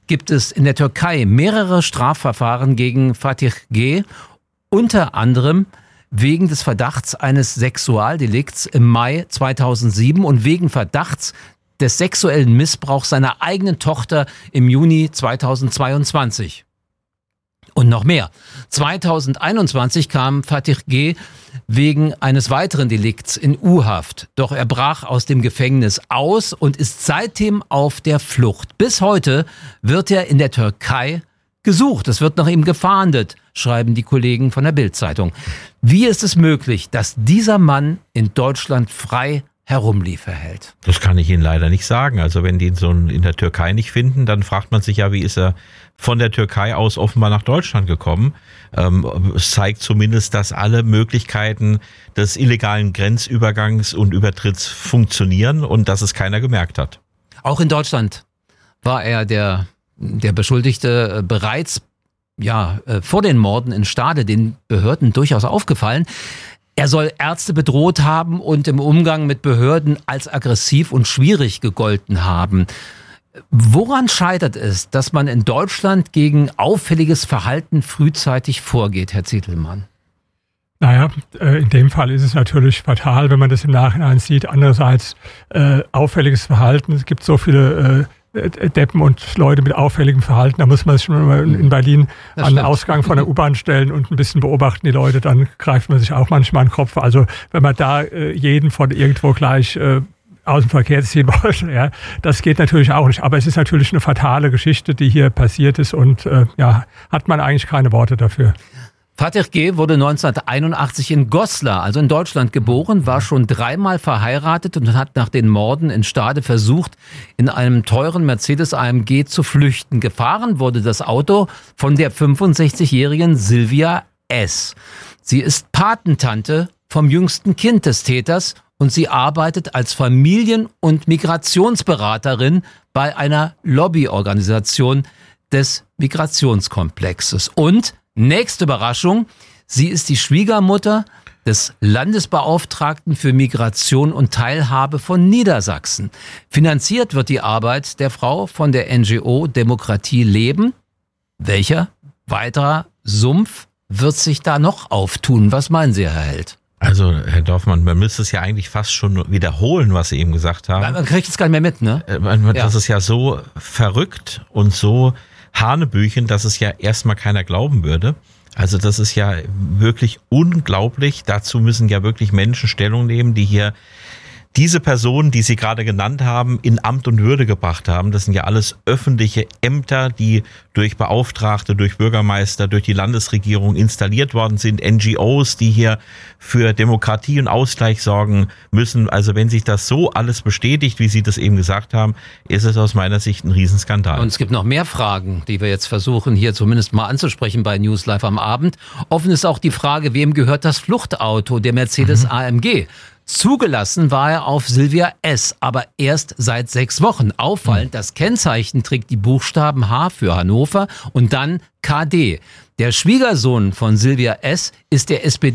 [SPEAKER 2] gibt es in der Türkei mehrere Strafverfahren gegen Fatih G., unter anderem wegen des Verdachts eines Sexualdelikts im Mai zweitausendsieben und wegen Verdachts des sexuellen Missbrauchs seiner eigenen Tochter im Juni zweitausendzweiundzwanzig. Und noch mehr. zweitausendeinundzwanzig kam Fatih G. wegen eines weiteren Delikts in U-Haft. Doch er brach aus dem Gefängnis aus und ist seitdem auf der Flucht. Bis heute wird er in der Türkei gesucht. Es wird nach ihm gefahndet, schreiben die Kollegen von der Bild-Zeitung. Wie ist es möglich, dass dieser Mann in Deutschland frei herumlief, Herr Held?
[SPEAKER 3] Das kann ich Ihnen leider nicht sagen. Also wenn die ihn so in der Türkei nicht finden, dann fragt man sich ja, wie ist er von der Türkei aus offenbar nach Deutschland gekommen. Ähm, es zeigt zumindest, dass alle Möglichkeiten des illegalen Grenzübergangs und Übertritts funktionieren und dass es keiner gemerkt hat.
[SPEAKER 2] Auch in Deutschland war er der, der Beschuldigte bereits ja, vor den Morden in Stade den Behörden durchaus aufgefallen. Er soll Ärzte bedroht haben und im Umgang mit Behörden als aggressiv und schwierig gegolten haben. Woran scheitert es, dass man in Deutschland gegen auffälliges Verhalten frühzeitig vorgeht, Herr Zitelmann?
[SPEAKER 7] Naja, in dem Fall ist es natürlich fatal, wenn man das im Nachhinein sieht. Andererseits äh, auffälliges Verhalten. Es gibt so viele äh, Deppen und Leute mit auffälligem Verhalten. Da muss man sich schon mal in Berlin das an den Ausgang von der U-Bahn stellen und ein bisschen beobachten die Leute. Dann greift man sich auch manchmal an den Kopf. Also wenn man da äh, jeden von irgendwo gleich äh, aus dem Verkehr ziehen wollte, ja, das geht natürlich auch nicht. Aber es ist natürlich eine fatale Geschichte, die hier passiert ist und äh, ja, hat man eigentlich keine Worte dafür.
[SPEAKER 2] Fatih G. wurde neunzehnhunderteinundachtzig in Goslar, also in Deutschland, geboren, war schon dreimal verheiratet und hat nach den Morden in Stade versucht, in einem teuren Mercedes A M G zu flüchten. Gefahren wurde das Auto von der fünfundsechzigjährigen Silvia S. Sie ist Patentante vom jüngsten Kind des Täters und sie arbeitet als Familien- und Migrationsberaterin bei einer Lobbyorganisation des Migrationskomplexes. Und nächste Überraschung, sie ist die Schwiegermutter des Landesbeauftragten für Migration und Teilhabe von Niedersachsen. Finanziert wird die Arbeit der Frau von der N G O Demokratie Leben. Welcher weiterer Sumpf wird sich da noch auftun? Was meinen Sie, Herr Held?
[SPEAKER 3] Also, Herr Dorfmann, man müsste es ja eigentlich fast schon wiederholen, was Sie eben gesagt haben.
[SPEAKER 2] Man kriegt es gar nicht mehr mit, ne?
[SPEAKER 3] Das ja. ist ja so verrückt und so Hanebüchen, dass es ja erstmal keiner glauben würde. Also das ist ja wirklich unglaublich. Dazu müssen ja wirklich Menschen Stellung nehmen, die hier diese Personen, die Sie gerade genannt haben, in Amt und Würde gebracht haben. Das sind ja alles öffentliche Ämter, die durch Beauftragte, durch Bürgermeister, durch die Landesregierung installiert worden sind. N G Os, die hier für Demokratie und Ausgleich sorgen müssen. Also wenn sich das so alles bestätigt, wie Sie das eben gesagt haben, ist es aus meiner Sicht ein Riesenskandal.
[SPEAKER 2] Und es gibt noch mehr Fragen, die wir jetzt versuchen, hier zumindest mal anzusprechen bei News Live am Abend. Offen ist auch die Frage, wem gehört das Fluchtauto, der Mercedes mhm. A M G? Zugelassen war er auf Silvia S., aber erst seit sechs Wochen. Auffallend, das Kennzeichen trägt die Buchstaben H für Hannover und dann K D. Der Schwiegersohn von Silvia S. ist der S P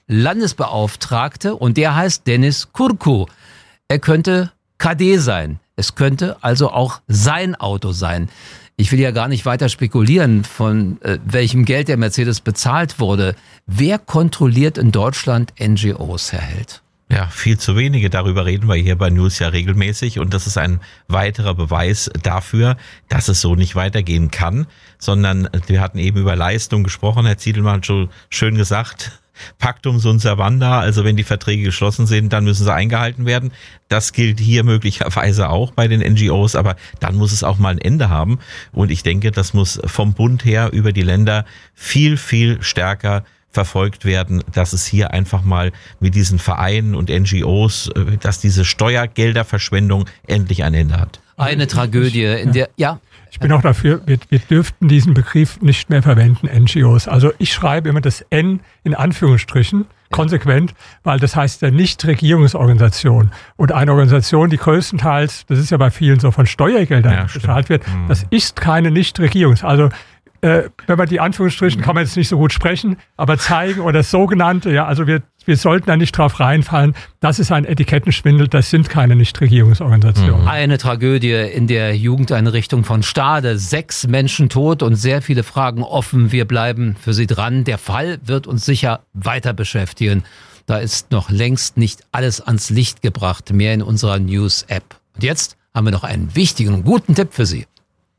[SPEAKER 2] D-Landesbeauftragte und der heißt Dennis Kurku. Er könnte K D sein. Es könnte also auch sein Auto sein. Ich will ja gar nicht weiter spekulieren, von äh, welchem Geld der Mercedes bezahlt wurde. Wer kontrolliert in Deutschland N G Os, Herr Held?
[SPEAKER 3] Ja, viel zu wenige. Darüber reden wir hier bei News ja regelmäßig. Und das ist ein weiterer Beweis dafür, dass es so nicht weitergehen kann. Sondern wir hatten eben über Leistung gesprochen. Herr Zitelmann hat schon schön gesagt, Pactum sunt servanda. Also wenn die Verträge geschlossen sind, dann müssen sie eingehalten werden. Das gilt hier möglicherweise auch bei den N G Os. Aber dann muss es auch mal ein Ende haben. Und ich denke, das muss vom Bund her über die Länder viel, viel stärker verfolgt werden, dass es hier einfach mal mit diesen Vereinen und N G Os, dass diese Steuergelderverschwendung endlich ein Ende hat.
[SPEAKER 2] Eine Tragödie, in der, ja.
[SPEAKER 7] Ich bin auch dafür, wir, wir dürften diesen Begriff nicht mehr verwenden, N G Os. Also ich schreibe immer das N in Anführungsstrichen, konsequent, weil das heißt ja Nichtregierungsorganisation. Und eine Organisation, die größtenteils, das ist ja bei vielen so von Steuergeldern ja, bezahlt wird, mhm. das ist keine Nichtregierungs-, also Äh, wenn man die Anführungsstrichen, kann man jetzt nicht so gut sprechen, aber zeigen oder das sogenannte, ja, also wir Wir sollten da nicht drauf reinfallen. Das ist ein Etikettenschwindel, das sind keine Nichtregierungsorganisationen.
[SPEAKER 2] Eine Tragödie in der Jugendeinrichtung von Stade. Sechs Menschen tot und sehr viele Fragen offen. Wir bleiben für Sie dran. Der Fall wird uns sicher weiter beschäftigen. Da ist noch längst nicht alles ans Licht gebracht. Mehr in unserer News-App. Und jetzt haben wir noch einen wichtigen und guten Tipp für Sie.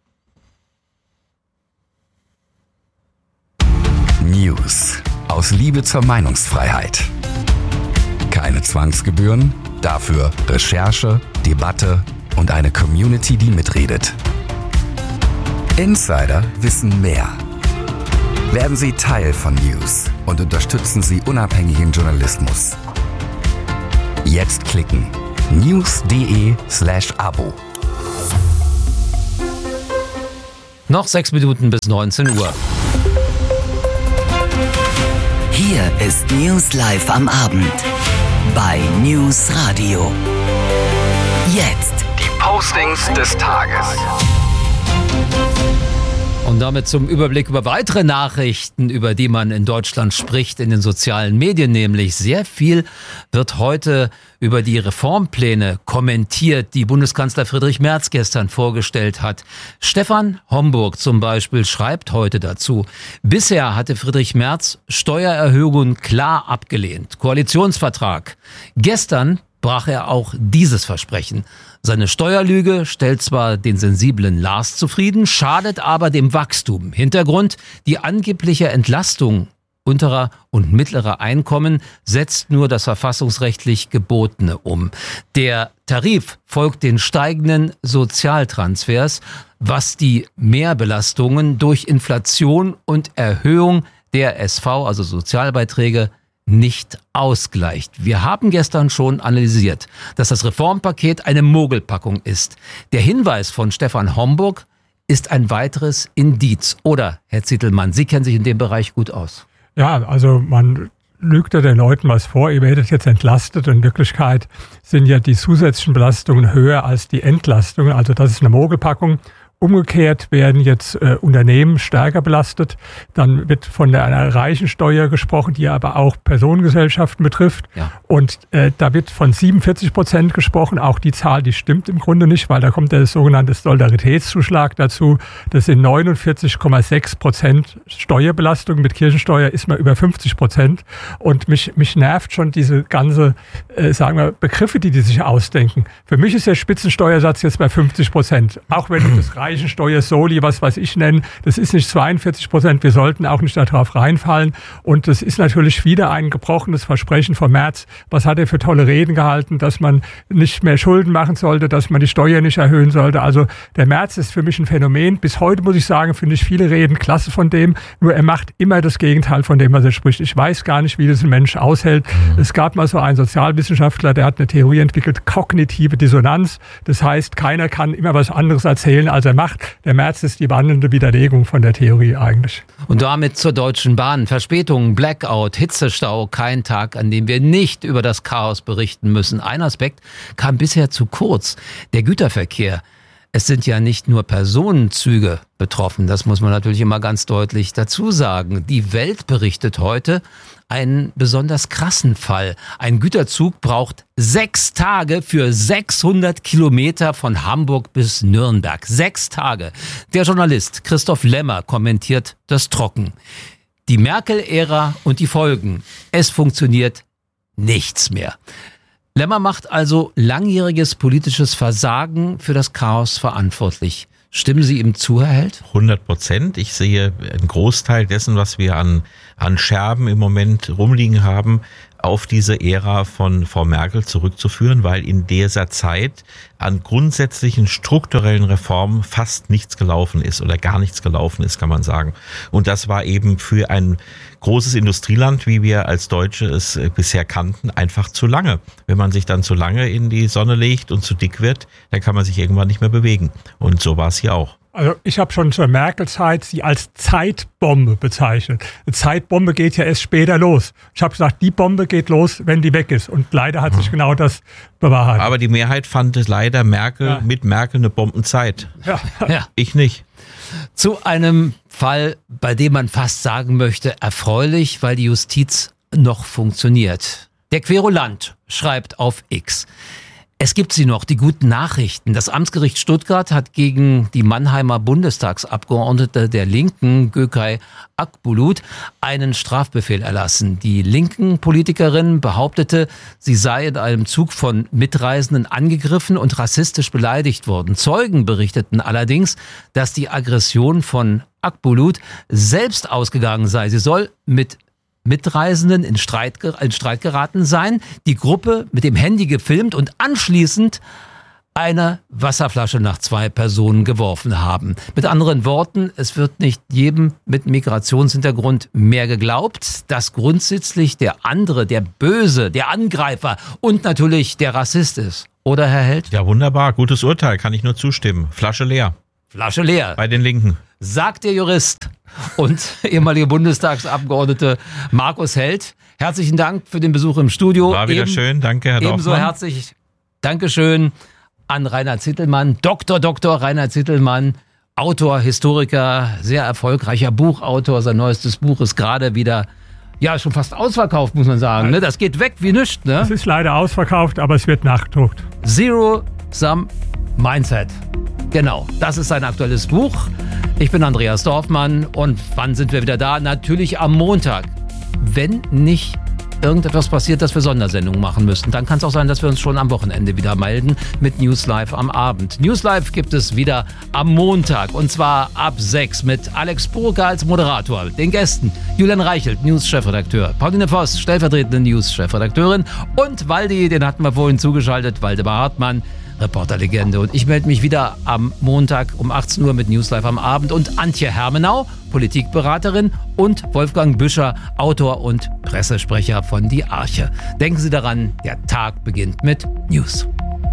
[SPEAKER 11] News aus Liebe zur Meinungsfreiheit. Keine Zwangsgebühren, dafür Recherche, Debatte und eine Community, die mitredet. Insider wissen mehr. Werden Sie Teil von News und unterstützen Sie unabhängigen Journalismus. Jetzt klicken news.de slash Abo.
[SPEAKER 2] Noch sechs Minuten bis neunzehn Uhr.
[SPEAKER 4] Hier ist News Live am Abend bei News Radio. Jetzt
[SPEAKER 11] die Postings des Tages.
[SPEAKER 2] Und damit zum Überblick über weitere Nachrichten, über die man in Deutschland spricht, in den sozialen Medien nämlich. Sehr viel wird heute über die Reformpläne kommentiert, die Bundeskanzler Friedrich Merz gestern vorgestellt hat. Stefan Homburg zum Beispiel schreibt heute dazu: Bisher hatte Friedrich Merz Steuererhöhungen klar abgelehnt. Koalitionsvertrag. Gestern brach er auch dieses Versprechen. Seine Steuerlüge stellt zwar den sensiblen Lars zufrieden, schadet aber dem Wachstum. Hintergrund: die angebliche Entlastung unterer und mittlerer Einkommen setzt nur das verfassungsrechtlich Gebotene um. Der Tarif folgt den steigenden Sozialtransfers, was die Mehrbelastungen durch Inflation und Erhöhung der S V, also Sozialbeiträge, nicht ausgleicht. Wir haben gestern schon analysiert, dass das Reformpaket eine Mogelpackung ist. Der Hinweis von Stefan Homburg ist ein weiteres Indiz. Oder, Herr Zittelmann, Sie kennen sich in dem Bereich gut aus.
[SPEAKER 7] Ja, also man lügt ja den Leuten was vor, ihr werdet jetzt entlastet. In Wirklichkeit sind ja die zusätzlichen Belastungen höher als die Entlastungen. Also das ist eine Mogelpackung. Umgekehrt werden jetzt äh, Unternehmen stärker belastet. Dann wird von der, einer Reichensteuer gesprochen, die aber auch Personengesellschaften betrifft. Ja. Und äh, da wird von siebenundvierzig Prozent gesprochen. Auch die Zahl, die stimmt im Grunde nicht, weil da kommt der sogenannte Solidaritätszuschlag dazu. Das sind neunundvierzig Komma sechs Prozent Steuerbelastung. Mit Kirchensteuer ist man über fünfzig Prozent. Und mich, mich nervt schon diese ganze, äh, sagen wir, Begriffe, die die sich ausdenken. Für mich ist der Spitzensteuersatz jetzt bei fünfzig Prozent. Auch wenn das reicht. Reichensteuer, Soli, was weiß ich nennen. Das ist nicht zweiundvierzig Prozent. Wir sollten auch nicht darauf reinfallen. Und das ist natürlich wieder ein gebrochenes Versprechen von Merz. Was hat er für tolle Reden gehalten, dass man nicht mehr Schulden machen sollte, dass man die Steuer nicht erhöhen sollte. Also der Merz ist für mich ein Phänomen. Bis heute muss ich sagen, finde ich viele Reden klasse von dem. Nur er macht immer das Gegenteil von dem, was er spricht. Ich weiß gar nicht, wie das ein Mensch aushält. Mhm. Es gab mal so einen Sozialwissenschaftler, der hat eine Theorie entwickelt, kognitive Dissonanz. Das heißt, keiner kann immer was anderes erzählen, als er macht. Der Merz ist die wandelnde Widerlegung von der Theorie eigentlich.
[SPEAKER 2] Und damit zur Deutschen Bahn. Verspätungen, Blackout, Hitzestau, kein Tag, an dem wir nicht über das Chaos berichten müssen. Ein Aspekt kam bisher zu kurz: der Güterverkehr. Es sind ja nicht nur Personenzüge betroffen, das muss man natürlich immer ganz deutlich dazu sagen. Die Welt berichtet heute einen besonders krassen Fall. Ein Güterzug braucht sechs Tage für sechshundert Kilometer von Hamburg bis Nürnberg. Sechs Tage. Der Journalist Christoph Lemmer kommentiert das trocken. Die Merkel-Ära und die Folgen. Es funktioniert nichts mehr. Lemmer macht also langjähriges politisches Versagen für das Chaos verantwortlich. Stimmen Sie ihm zu, Herr Held?
[SPEAKER 3] hundert Prozent. Ich sehe einen Großteil dessen, was wir an, an Scherben im Moment rumliegen haben, auf diese Ära von Frau Merkel zurückzuführen, weil in dieser Zeit an grundsätzlichen strukturellen Reformen fast nichts gelaufen ist oder gar nichts gelaufen ist, kann man sagen. Und das war eben für ein großes Industrieland, wie wir als Deutsche es bisher kannten, einfach zu lange. Wenn man sich dann zu lange in die Sonne legt und zu dick wird, dann kann man sich irgendwann nicht mehr bewegen. Und so war es hier auch.
[SPEAKER 7] Also ich habe schon zur Merkel-Zeit sie als Zeitbombe bezeichnet. Eine Zeitbombe geht ja erst später los. Ich habe gesagt, die Bombe geht los, wenn die weg ist. Und leider hat sich genau das bewahrheitet.
[SPEAKER 3] Aber die Mehrheit fand es leider Merkel ja. mit Merkel eine Bombenzeit.
[SPEAKER 2] Ja. Ja.
[SPEAKER 3] Ich nicht.
[SPEAKER 2] Zu einem Fall, bei dem man fast sagen möchte, erfreulich, weil die Justiz noch funktioniert. Der Querulant schreibt auf X: Es gibt sie noch, die guten Nachrichten. Das Amtsgericht Stuttgart hat gegen die Mannheimer Bundestagsabgeordnete der Linken, Gökay Akbulut, einen Strafbefehl erlassen. Die linken Politikerin behauptete, sie sei in einem Zug von Mitreisenden angegriffen und rassistisch beleidigt worden. Zeugen berichteten allerdings, dass die Aggression von Akbulut selbst ausgegangen sei. Sie soll mit Mitreisenden in Streit, in Streit geraten sein, die Gruppe mit dem Handy gefilmt und anschließend eine Wasserflasche nach zwei Personen geworfen haben. Mit anderen Worten, es wird nicht jedem mit Migrationshintergrund mehr geglaubt, dass grundsätzlich der andere, der Böse, der Angreifer und natürlich der Rassist ist. Oder, Herr Held?
[SPEAKER 3] Ja, wunderbar. Gutes Urteil. Kann ich nur zustimmen. Flasche leer.
[SPEAKER 2] Flasche leer.
[SPEAKER 3] Bei den Linken.
[SPEAKER 2] Sagt der Jurist und ehemalige Bundestagsabgeordnete Markus Held. Herzlichen Dank für den Besuch im Studio.
[SPEAKER 3] War wieder
[SPEAKER 2] Eben,
[SPEAKER 3] schön. Danke, Herr Dorfmann.
[SPEAKER 2] Ebenso herzlich Dankeschön an Rainer Zittelmann, Doktor Doktor Rainer Zittelmann, Autor, Historiker, sehr erfolgreicher Buchautor. Sein neuestes Buch ist gerade wieder, ja, schon fast ausverkauft, muss man sagen. Ne? Das geht weg wie nichts. Ne?
[SPEAKER 7] Es ist leider ausverkauft, aber es wird nachgedruckt.
[SPEAKER 2] Zero Sum Mindset. Genau, das ist sein aktuelles Buch. Ich bin Andreas Dorfmann und wann sind wir wieder da? Natürlich am Montag. Wenn nicht irgendetwas passiert, dass wir Sondersendungen machen müssen, dann kann es auch sein, dass wir uns schon am Wochenende wieder melden mit News Live am Abend. News Live gibt es wieder am Montag und zwar ab sechs mit Alex Burger als Moderator, den Gästen Julian Reichelt, News-Chefredakteur, Pauline Voss, stellvertretende News-Chefredakteurin und Waldi, den hatten wir vorhin zugeschaltet, Waldemar Hartmann, Reporterlegende. Und ich melde mich wieder am Montag um achtzehn Uhr mit News Live am Abend und Antje Hermenau, Politikberaterin, und Wolfgang Büscher, Autor und Pressesprecher von Die Arche. Denken Sie daran, der Tag beginnt mit News.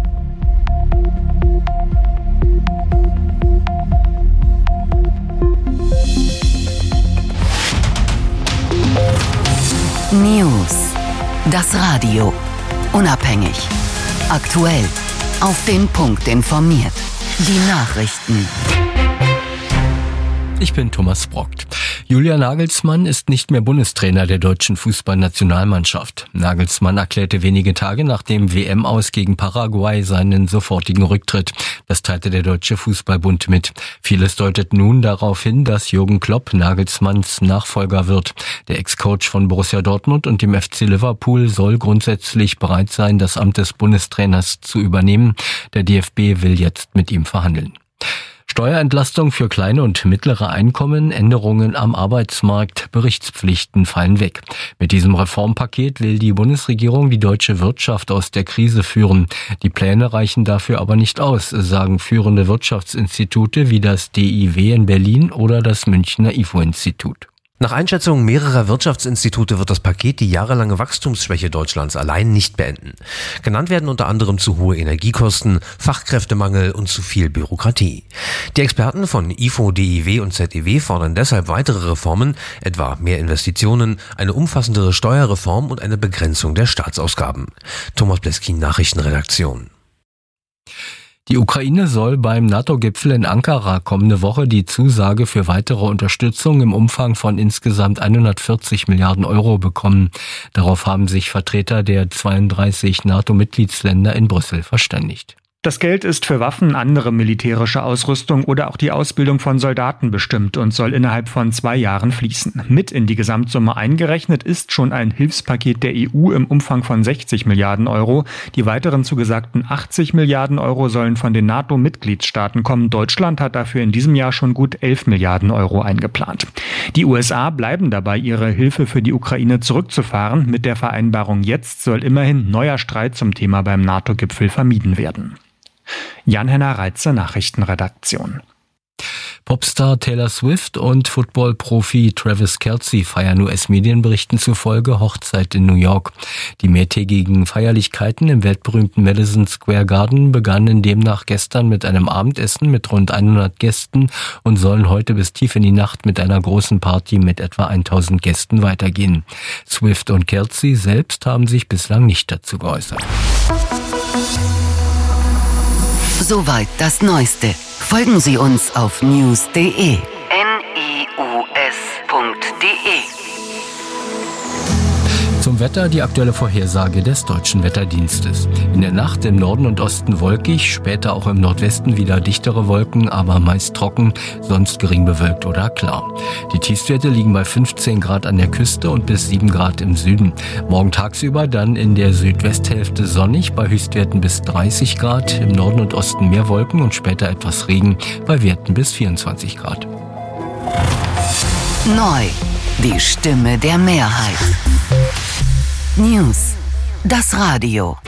[SPEAKER 4] News. Das Radio. Unabhängig. Aktuell. Auf den Punkt informiert. Die Nachrichten.
[SPEAKER 12] Ich bin Thomas Brockt. Julian Nagelsmann ist nicht mehr Bundestrainer der deutschen Fußballnationalmannschaft. Nagelsmann erklärte wenige Tage nach dem W M-Aus gegen Paraguay seinen sofortigen Rücktritt. Das teilte der Deutsche Fußballbund mit. Vieles deutet nun darauf hin, dass Jürgen Klopp Nagelsmanns Nachfolger wird. Der Ex-Coach von Borussia Dortmund und dem F C Liverpool soll grundsätzlich bereit sein, das Amt des Bundestrainers zu übernehmen. Der D F B will jetzt mit ihm verhandeln. Steuerentlastung für kleine und mittlere Einkommen, Änderungen am Arbeitsmarkt, Berichtspflichten fallen weg. Mit diesem Reformpaket will die Bundesregierung die deutsche Wirtschaft aus der Krise führen. Die Pläne reichen dafür aber nicht aus, sagen führende Wirtschaftsinstitute wie das D I W in Berlin oder das Münchner I F O-Institut.
[SPEAKER 13] Nach Einschätzung mehrerer Wirtschaftsinstitute wird das Paket die jahrelange Wachstumsschwäche Deutschlands allein nicht beenden. Genannt werden unter anderem zu hohe Energiekosten, Fachkräftemangel und zu viel Bürokratie. Die Experten von I F O, D I W und Z E W fordern deshalb weitere Reformen, etwa mehr Investitionen, eine umfassendere Steuerreform und eine Begrenzung der Staatsausgaben. Thomas Bleskin, Nachrichtenredaktion.
[SPEAKER 12] Die Ukraine soll beim NATO-Gipfel in Ankara kommende Woche die Zusage für weitere Unterstützung im Umfang von insgesamt hundertvierzig Milliarden Euro bekommen. Darauf haben sich Vertreter der zweiunddreißig NATO-Mitgliedsländer in Brüssel verständigt.
[SPEAKER 14] Das Geld ist für Waffen, andere militärische Ausrüstung oder auch die Ausbildung von Soldaten bestimmt und soll innerhalb von zwei Jahren fließen. Mit in die Gesamtsumme eingerechnet ist schon ein Hilfspaket der E U im Umfang von sechzig Milliarden Euro. Die weiteren zugesagten achtzig Milliarden Euro sollen von den NATO-Mitgliedstaaten kommen. Deutschland hat dafür in diesem Jahr schon gut elf Milliarden Euro eingeplant. Die U S A bleiben dabei, ihre Hilfe für die Ukraine zurückzufahren. Mit der Vereinbarung jetzt soll immerhin neuer Streit zum Thema beim NATO-Gipfel vermieden werden. Jan-Henner Reitze, Nachrichtenredaktion.
[SPEAKER 12] Popstar Taylor Swift und Football-Profi Travis Kelce feiern U S-Medienberichten zufolge Hochzeit in New York. Die mehrtägigen Feierlichkeiten im weltberühmten Madison Square Garden begannen demnach gestern mit einem Abendessen mit rund hundert Gästen und sollen heute bis tief in die Nacht mit einer großen Party mit etwa tausend Gästen weitergehen. Swift und Kelce selbst haben sich bislang nicht dazu geäußert.
[SPEAKER 4] Soweit das Neueste. Folgen Sie uns auf news punkt de. N I U S punkt de.
[SPEAKER 12] Zum Wetter die aktuelle Vorhersage des Deutschen Wetterdienstes. In der Nacht im Norden und Osten wolkig, später auch im Nordwesten wieder dichtere Wolken, aber meist trocken, sonst gering bewölkt oder klar. Die Tiefstwerte liegen bei fünfzehn Grad an der Küste und bis sieben Grad im Süden. Morgen tagsüber dann in der Südwesthälfte sonnig, bei Höchstwerten bis dreißig Grad, im Norden und Osten mehr Wolken und später etwas Regen, bei Werten bis vierundzwanzig Grad.
[SPEAKER 4] Neu, die Stimme der Mehrheit. News, das Radio.